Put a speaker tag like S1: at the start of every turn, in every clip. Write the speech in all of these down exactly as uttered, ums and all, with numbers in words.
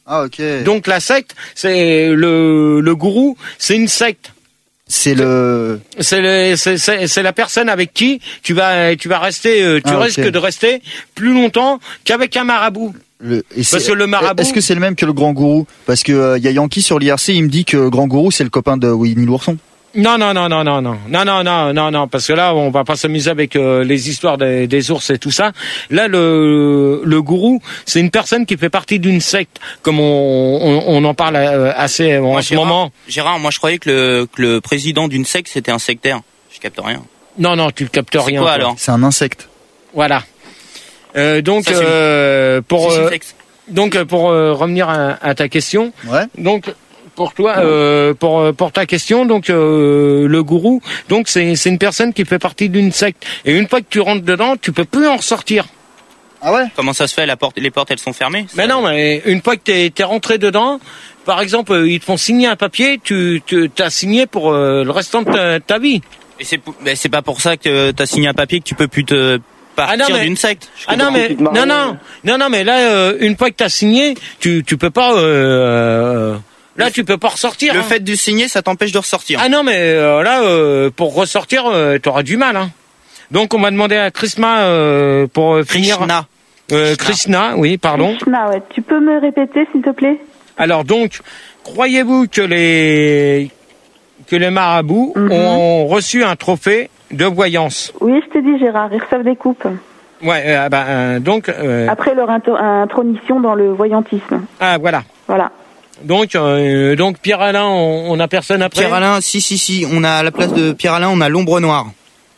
S1: Ah, ok.
S2: Donc la secte, c'est le le gourou, c'est une secte.
S1: C'est le.
S2: C'est, le, c'est, c'est, c'est la personne avec qui tu vas tu vas rester, euh, tu
S1: ah,
S2: risques
S1: okay.
S2: de rester plus longtemps qu'avec un marabout.
S1: Le, et
S2: Parce que le marabout.
S1: Est-ce que c'est le même que le grand gourou? Parce que il euh, y a Yankee sur l'I R C, il me dit que grand gourou c'est le copain de Winnie l'ourson.
S2: Non non non non non non non non non non non parce que là on va pas s'amuser avec euh, les histoires des, des ours et tout ça. Là le le gourou c'est une personne qui fait partie d'une secte comme on on, on en parle assez bon,
S3: moi,
S2: en ce
S3: Gérard,
S2: moment.
S3: Gérard, moi je croyais que le que le président d'une secte c'était un sectaire. Je capte rien.
S2: Non non tu captes rien.
S3: C'est quoi alors?
S1: C'est un insecte.
S2: Voilà. Euh, donc
S3: ça,
S2: euh, pour
S3: c'est
S2: euh, donc pour euh, revenir à, à ta question.
S1: Ouais.
S2: Donc pour toi, euh, pour pour ta question, donc euh, le gourou, donc c'est c'est une personne qui fait partie d'une secte. Et une fois que tu rentres dedans, tu peux plus en ressortir.
S1: Ah ouais?
S3: Comment ça se fait? La porte, les portes, elles sont fermées?
S2: Mais non, mais une fois que t'es t'es rentré dedans, par exemple, ils te font signer un papier, tu tu t'as signé pour euh, le restant de ta, ta vie.
S3: Et c'est mais c'est pas pour ça que t'as signé un papier que tu peux plus te partir
S2: ah non, mais,
S3: d'une secte.
S2: Ah non mais non non non non mais là euh, une fois que t'as signé, tu tu peux pas. Euh, Là, tu peux pas ressortir.
S3: Le
S2: hein.
S3: fait de signer, ça t'empêche de ressortir.
S2: Ah non, mais euh, là, euh, pour ressortir, euh, t'auras du mal. Hein. Donc, on va demander à Krishna euh, pour finir.
S3: Krishna.
S2: Euh, Krishna, oui, pardon.
S4: Krishna, ouais. Tu peux me répéter, s'il te plaît?
S2: Alors, donc, croyez-vous que les que les marabouts mm-hmm. ont reçu un trophée de voyance?
S4: Oui, je te dis, Gérard, ils reçoivent des coupes.
S2: Ouais, euh, bah, euh, donc. Euh...
S4: Après leur intro- intronition dans le voyantisme.
S2: Ah, voilà.
S4: Voilà.
S2: Donc, euh, donc Pierre Alain, on, on a personne après.
S3: Pierre Alain, si si si, on a à la place de Pierre Alain, on a l'ombre noire.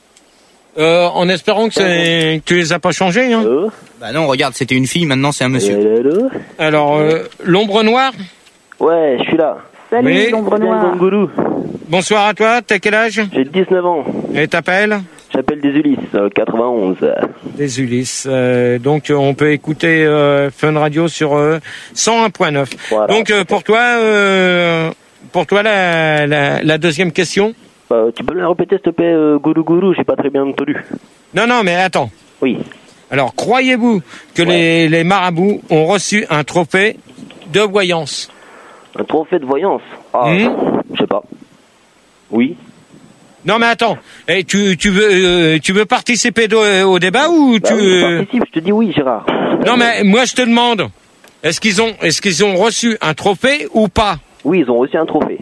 S2: Euh, en espérant que, c'est, que tu les as pas changés. Hein.
S5: Hello.
S3: Bah non, regarde, c'était une fille, maintenant c'est un monsieur.
S5: Hello, hello.
S2: Alors, euh, l'ombre noire.
S5: Ouais, je suis là.
S4: Salut,
S2: oui.
S4: l'ombre noire.
S2: Bonsoir à toi. T'as quel âge?
S5: J'ai dix-neuf ans.
S2: Et t'appelles?
S5: J'appelle des Ulysses, euh, quatre-vingt-onze.
S2: Des Ulysses. Euh, donc, on peut écouter euh, Fun Radio sur euh, cent un point neuf. Voilà. Donc, euh, pour toi, euh, pour toi, la, la, la deuxième question.
S5: Euh, tu peux me la répéter, s'il te plaît, euh, Gourou Gourou, j'ai pas très bien entendu.
S2: Non, non, mais attends.
S5: Oui.
S2: Alors, croyez-vous que ouais. les, les marabouts ont reçu un trophée de voyance?
S5: Un trophée de voyance? Ah, mmh. Je sais pas. Oui.
S2: Non mais attends, et tu tu veux euh, tu veux participer do, euh, au débat ou
S5: bah
S2: tu
S5: oui, je participe, je te dis oui, Gérard.
S2: Non mais moi je te demande, est-ce qu'ils ont est-ce qu'ils ont reçu un trophée ou pas?
S5: Oui, ils ont reçu un trophée.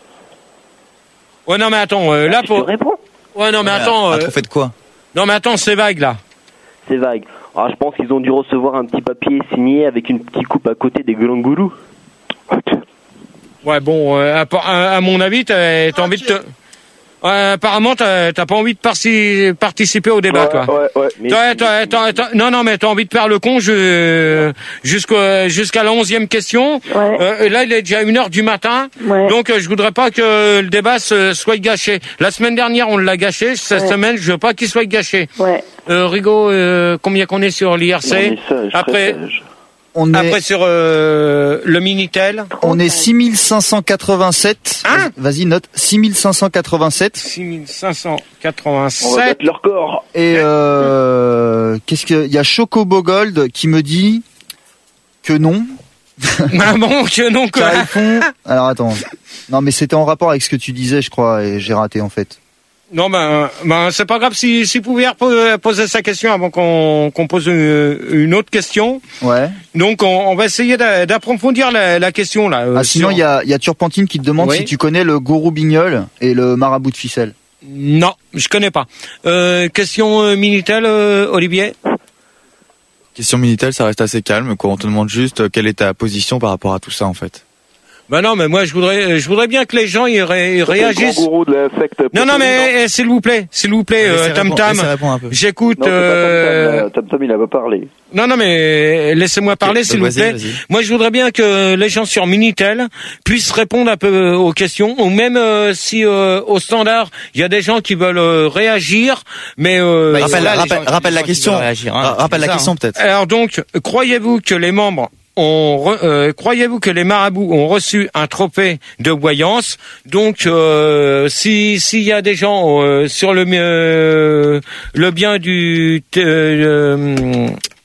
S2: Ouais non mais attends, euh, là
S5: je
S2: pour
S5: te réponds.
S2: Ouais non mais ouais, attends,
S3: un
S2: euh...
S3: trophée de quoi?
S2: Non mais attends, c'est vague là.
S5: C'est vague. Ah, je pense qu'ils ont dû recevoir un petit papier signé avec une petite coupe à côté des gourous.
S2: Ouais bon, euh, à, à, à mon avis, t'as, t'as envie de te Euh, apparemment, t'as, t'as pas envie de parci- participer au débat,
S5: ouais,
S2: toi.
S5: Ouais, ouais, mais...
S2: T'as, t'as, t'as, t'as, non, non, mais t'as envie de faire le con je, jusqu'à, jusqu'à la onzième question.
S4: Ouais.
S2: Euh, là, il est déjà une heure du matin.
S4: Ouais.
S2: Donc, euh, je voudrais pas que le débat se, soit gâché. La semaine dernière, on l'a gâché. Cette ouais. semaine, je veux pas qu'il soit gâché.
S4: Ouais.
S2: Euh, Rigaud, euh, combien qu'on est sur l'I R C?
S5: Sage,
S2: après,
S1: on est...
S2: après sur euh, le Minitel.
S1: On est six mille cinq cent quatre-vingt-sept.
S2: Hein?
S1: Vas-y, note. six mille cinq cent quatre-vingt-sept.
S2: six mille cinq cent quatre-vingt-sept.
S5: On va battre leur corps.
S1: Et euh, qu'est-ce que... Il y a Chocobo Gold qui me dit que non.
S2: Ah bon, que non, quoi.
S1: Carifon... Alors attends. Non, mais c'était en rapport avec ce que tu disais, je crois, et j'ai raté, en fait.
S2: Non, ben, ben c'est pas grave si, si pouvait poser sa question avant qu'on, qu'on pose une, une autre question.
S1: Ouais.
S2: Donc, on, on va essayer d'approfondir la, la question, là.
S1: Ah, sinon, il sur... y a, y a Turpentine qui te demande oui. si tu connais le gourou Bignol et le marabout de ficelle.
S2: Non, je connais pas. Euh, question euh, Minitel, euh, Olivier?
S6: Question Minitel, ça reste assez calme, quoi. On te demande juste euh, quelle est ta position par rapport à tout ça, en fait.
S2: Ben non, mais moi je voudrais, je voudrais bien que les gens ils, ré, ils réagissent.
S5: Le gourou de la secte.
S2: Non, non, mais eh, s'il vous plaît, s'il vous plaît, euh, Tam Tam, j'écoute.
S5: Non, euh... Tam Tam, il a pas parlé.
S2: Non, non, mais laissez-moi parler, okay, s'il vous plaît. Vas-y. Moi, je voudrais bien que les gens sur Minitel puissent répondre un peu aux questions, ou même euh, si euh, au standard il y a des gens qui veulent euh, réagir, mais euh,
S6: bah, rappelle, là, rappelle, rappelle la question. Réagir, hein, rappelle la question peut-être.
S2: Alors donc, croyez-vous que les membres On, euh, croyez-vous que les marabouts ont reçu un trophée de voyance? Donc, euh, si s'il y a des gens euh, sur le euh, le bien du euh,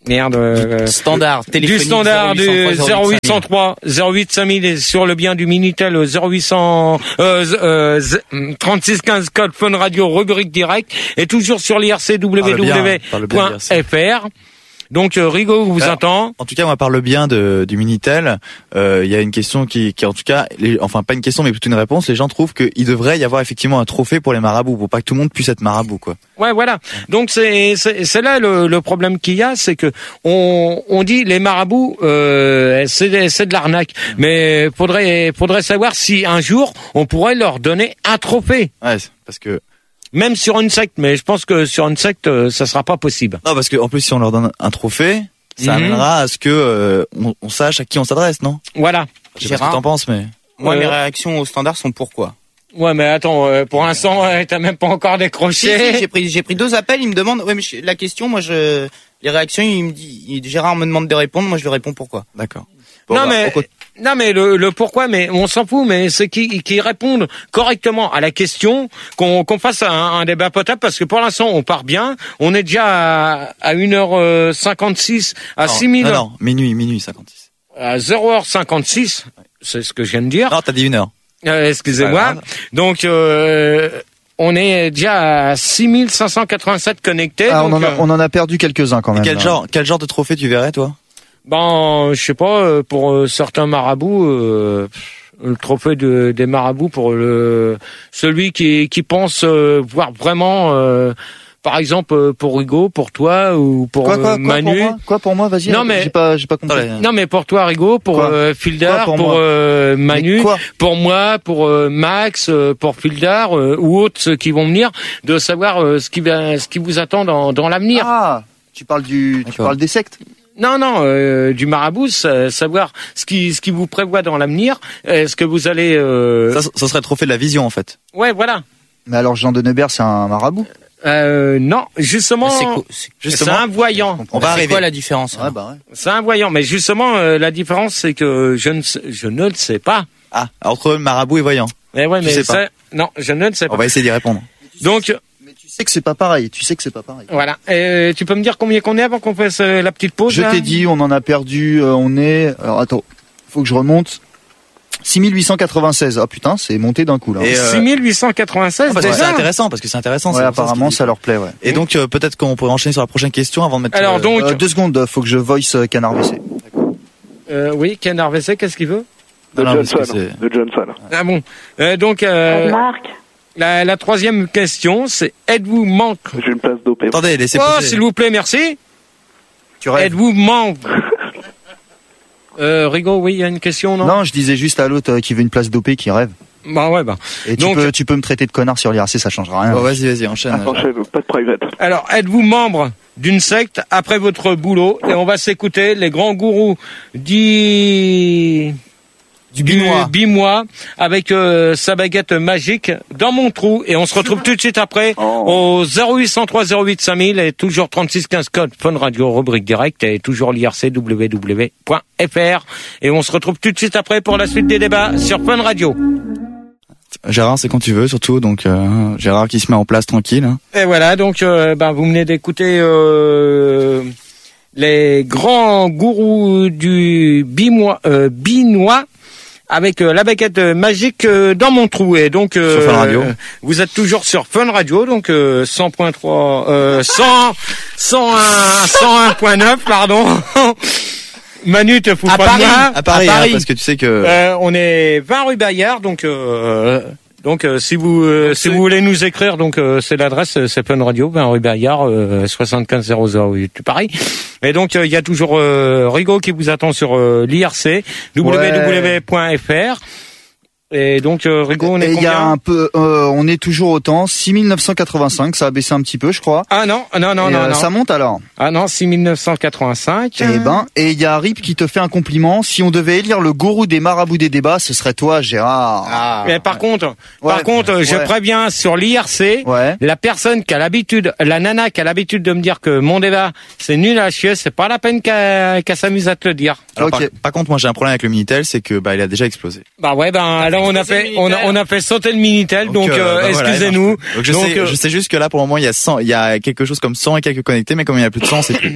S2: Merde. Euh,
S3: standard téléphonique.
S2: Du standard du zéro huit cent trois zéro huit cinq mille et sur le bien du Minitel au zéro huit cent euh, euh, trente-six quinze code Fun Radio rubrique direct et toujours sur l'I R C W W point F R. Donc euh, Rigaud vous
S6: Alors,
S2: entend.
S6: En tout cas, on parle bien de, du Minitel. Il euh, y a une question qui, qui en tout cas, les, enfin pas une question, mais plutôt une réponse. Les gens trouvent qu'il devrait y avoir effectivement un trophée pour les marabouts, pour pas que tout le monde puisse être marabout, quoi.
S2: Ouais, voilà. Donc c'est c'est, c'est là le, le problème qu'il y a, c'est que on on dit les marabouts, euh, c'est c'est de l'arnaque. Mais faudrait faudrait savoir si un jour on pourrait leur donner un trophée.
S6: Ouais, parce que.
S2: Même sur une secte, mais je pense que sur une secte, euh, ça sera pas possible.
S6: Non, parce que en plus, si on leur donne un trophée, ça mm-hmm. amènera à ce que euh, on, on sache à qui on s'adresse, non ?
S2: Voilà.
S6: Je sais pas ce que t'en penses, mais
S3: moi,
S2: euh...
S3: mes réactions au standard sont pourquoi ?
S2: Ouais, mais attends, euh, pour l'instant, euh, t'as même pas encore décroché.
S3: Si, si, j'ai pris, j'ai pris deux appels. Ils me demandent. Ouais, mais je, la question, moi, je, les réactions, il me dit, il, Gérard me demande de répondre. Moi, je lui réponds pourquoi.
S6: D'accord.
S2: Bon, non, bah, mais. Au... Non mais le, le pourquoi, mais on s'en fout, mais c'est qu'ils qui répondent correctement à la question, qu'on qu'on fasse un, un débat potable, parce que pour l'instant on part bien, on est déjà à, à une heure cinquante-six, à
S6: non,
S2: six mille...
S6: Non, non, minuit, minuit cinquante-six.
S2: À zéro heure cinquante-six, c'est ce que je viens de dire.
S6: Non, t'as dit une heure.
S2: Euh, excusez-moi. Donc... Euh, on est déjà à six mille cinq cent quatre-vingt-sept connectés.
S1: Ah,
S2: donc,
S1: on, en a,
S2: euh...
S1: on en a perdu quelques-uns quand même.
S6: Et quel
S1: là.
S6: genre, quel genre de trophée tu verrais, toi ?
S2: Ben, je sais pas, pour euh, certains marabouts, euh, le trophée de, des marabouts pour le celui qui qui pense euh, voir vraiment, euh, par exemple pour Rigaud, pour toi ou pour
S1: quoi, quoi,
S2: euh, Manu.
S1: Quoi pour moi, quoi pour moi vas-y.
S2: Non mais
S1: j'ai pas j'ai pas compris.
S2: Attends, non mais pour toi Rigaud, pour euh, Fildar, pour, pour euh, Manu, pour moi, pour euh, Max, euh, pour Fildar euh, ou autres ceux qui vont venir, de savoir euh, ce qui va, ce qui vous attend dans dans l'avenir.
S1: Ah, tu parles du, D'accord. tu parles des sectes.
S2: Non, non, euh, du marabout, savoir ce qui, ce qui vous prévoit dans l'avenir, est-ce que vous allez... Euh...
S6: Ça, ça serait le trophée de la vision, en fait.
S2: Ouais, voilà.
S1: Mais alors, Jean de Neubert, c'est un marabout ?
S2: Euh, non, justement, c'est, co-
S3: c'est,
S2: justement, c'est un voyant.
S3: On va arriver. C'est quoi la différence ?
S1: Ouais, bah ouais.
S2: C'est un voyant, mais justement, euh, la différence, c'est que je ne, je ne le sais pas.
S6: Ah, entre marabout et voyant.
S2: Mais ouais,
S6: tu
S2: mais
S6: sais
S2: ça,
S6: pas.
S2: Non, je ne le sais pas.
S6: On va essayer d'y répondre.
S2: Donc...
S1: Tu sais que c'est pas pareil. Tu sais que c'est pas pareil.
S2: Voilà. Et tu peux me dire combien qu'on est avant qu'on fasse la petite pause ?
S1: Je
S2: là
S1: t'ai dit, on en a perdu. Euh, on est. Alors attends, faut que je remonte. six mille huit cent quatre-vingt-seize. Ah putain, c'est monté d'un coup là.
S2: Et euh... six mille huit cent quatre-vingt-seize.
S6: Non, parce que c'est intéressant, parce que c'est intéressant.
S1: Ouais,
S6: c'est
S1: apparemment, ça, ça leur plaît, ouais.
S6: Et donc euh, peut-être qu'on pourrait enchaîner sur la prochaine question avant de mettre.
S2: Alors
S6: euh,
S2: donc
S1: euh, deux secondes. Faut que je voice euh, Canard V C.
S2: Euh, oui, Canard V C, qu'est-ce qu'il veut ?
S5: De
S6: non,
S5: Johnson. De Johnson.
S2: Ah bon. Euh, donc. Euh...
S4: Marc.
S2: La, la troisième question, c'est êtes-vous manque ?
S5: J'ai une place dopée.
S6: Attendez, laissez
S2: Oh,
S6: poser.
S2: s'il vous plaît, merci.
S1: Tu rêves ?
S2: Êtes-vous manque ? euh, Rigaud, oui, il y a une question, non ?
S1: Non, je disais juste à l'autre euh, qui veut une place dopée qui rêve.
S2: Bah ouais, bah.
S1: Et
S2: donc,
S1: tu peux, tu peux me traiter de connard sur l'I R C, ça changera rien.
S6: Oh, vas-y, vas-y, enchaîne.
S5: Ah, enchaîne, pas de private.
S2: Alors, êtes-vous membre d'une secte après votre boulot ? Et on va s'écouter les grands gourous du...
S6: Du bimois.
S2: Du bimois avec euh, sa baguette magique dans mon trou. Et on se retrouve tout de suite après oh. au zéro huit cent trois zéro huit cinq mille et toujours trente-six quinze code Fun Radio rubrique direct et toujours l'I R C W W point F R. Et on se retrouve tout de suite après pour la suite des débats sur Fun Radio.
S6: Gérard, c'est quand tu veux, surtout. Donc euh, Gérard qui se met en place tranquille. Hein.
S2: Et voilà, donc euh, ben vous venez d'écouter euh, les grands gourous du bimois, euh, binois. Avec euh, la baguette euh, magique euh, dans mon trou. Et donc euh,
S6: sur Fun Radio.
S2: Euh, vous êtes toujours sur Fun Radio, donc euh, cent point trois, euh, cent, cent un, cent un point neuf, pardon. Manu, te fous
S3: à
S2: pas
S3: Paris,
S2: de moi.
S6: À Paris, à Paris. Hein, parce que tu sais que.
S2: Euh, on est vingt rue Bayard, donc. Euh, Donc euh, si vous euh, donc, si vous voulez nous écrire, donc euh, c'est l'adresse, euh, c'est Fun Radio, vingt rue Bayard, euh, soixante-quinze zéro zéro huit Paris. Et donc il euh, y a toujours euh, Rigaud qui vous attend sur euh, l'I R C w w w point f r. Et donc euh, Rigaud, on est
S1: et
S2: combien ?
S1: Il y a un peu, euh, on est toujours autant, six mille neuf cent quatre-vingt-cinq, ça a baissé un petit peu, je crois.
S2: Ah non, non, non,
S1: et,
S2: non,
S1: euh,
S2: non.
S1: Ça monte alors.
S2: Ah non, six mille neuf cent quatre-vingt-cinq.
S1: Eh ben, et il y a Rip qui te fait un compliment. Si on devait élire le gourou des marabouts des débats, ce serait toi, Gérard.
S2: Ah. Mais par contre,
S1: ouais,
S2: par contre,
S1: ouais.
S2: je préviens sur l'I R C,
S1: ouais.
S2: la personne qui a l'habitude, la nana qui a l'habitude de me dire que mon débat c'est nul à chier, c'est pas la peine qu'elle, qu'elle s'amuse à te le dire.
S6: Alors,
S1: okay.
S6: par, par contre, moi j'ai un problème avec le Minitel, c'est que bah il a déjà explosé.
S2: Bah ouais, ben là on a fait, on a, on a fait sauter le Minitel, donc, donc euh, bah, excusez-nous.
S6: Voilà, donc je
S2: donc,
S6: sais,
S2: euh,
S6: je sais juste que là pour le moment il y a cent, il y a quelque chose comme cent et quelques connectés, mais comme il y a plus de cent, c'est plus.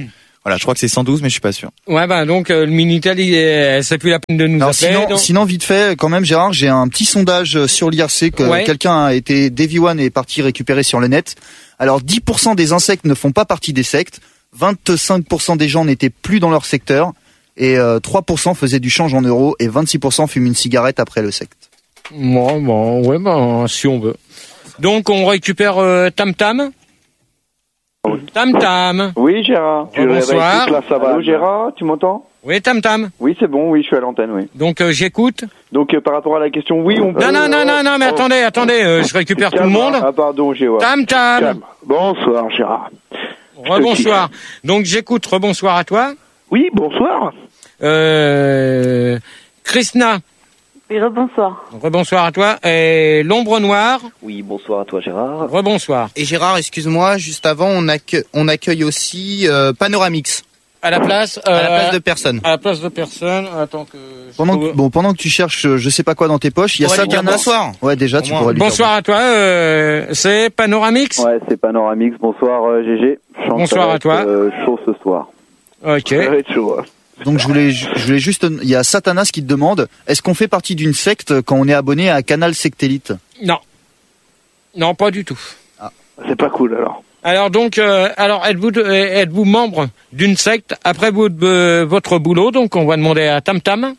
S6: Voilà, je crois que c'est cent douze, mais je suis pas sûr.
S2: Ouais, bah donc euh, le Minitel, il est, c'est plus la peine de nous
S1: Alors,
S2: appeler.
S1: sinon,
S2: donc-
S1: sinon, vite fait, quand même, Gérard, j'ai un petit sondage sur l'I R C que
S2: Ouais.
S1: quelqu'un a été, Davy One est parti récupérer sur le net. Alors, dix pour cent des insectes ne font pas partie des sectes, vingt-cinq pour cent des gens n'étaient plus dans leur secteur, et euh, trois pour cent faisaient du change en euros, et vingt-six pour cent fument une cigarette après le secte.
S2: Bon, bon, ouais, ben si on veut. Donc on récupère euh, Tam Tam. Tam Tam.
S7: Oui, Gérard.
S2: Oh, bonsoir.
S7: Écoute, là, ça va. Allô, Gérard, tu m'entends?
S2: Oui, Tam Tam.
S7: Oui, c'est bon, oui, je suis à l'antenne, oui.
S2: Donc euh, j'écoute.
S7: Donc, euh, par rapport à la question, oui, on peut...
S2: Non, non, non, non, non, mais
S7: Oh.
S2: attendez, attendez, euh, je récupère tout le
S7: Calme,
S2: monde.
S7: Ah, pardon, Gérard.
S2: Tam Tam.
S7: Calme. Bonsoir, Gérard.
S2: Rebonsoir. Donc j'écoute. Rebonsoir à toi.
S7: Oui, bonsoir.
S2: Euh, Krishna.
S4: Oui, rebonsoir.
S2: Rebonsoir à toi. Et l'ombre noire.
S5: Oui, bonsoir à toi Gérard.
S2: Rebonsoir.
S3: Et Gérard, excuse-moi, juste avant, on, accue- on accueille aussi euh, Panoramix.
S2: À la place.
S3: À la
S2: euh,
S3: place de personne.
S2: À la place de personne. Attends que. je
S1: Pendant
S2: trouve-
S1: que, bon, pendant que tu cherches, euh, je sais pas quoi dans tes poches, il y a
S3: Pourrais lui dire
S1: Satanas.
S3: bonsoir.
S1: Ouais, déjà,
S3: Au
S1: tu
S3: moins.
S1: pourrais lui dire
S2: Bonsoir à toi. Euh, c'est Panoramix.
S7: Ouais, c'est Panoramix. Bonsoir, euh, G G. Je sens que
S2: Bonsoir
S7: ça va
S2: à toi.
S7: être, euh, chaud ce soir.
S2: Ok.
S7: Ça va être chaud. hein.
S1: Donc je voulais, je voulais juste, il y a Satanas qui te demande, est-ce qu'on fait partie d'une secte quand on est abonné à Canal Sectélite?
S2: Non. Non, pas du tout.
S7: C'est pas cool, alors.
S2: Alors donc, euh, alors êtes-vous euh, êtes-vous membre d'une secte après vous- euh, votre boulot? Donc on va demander à Tam Tam.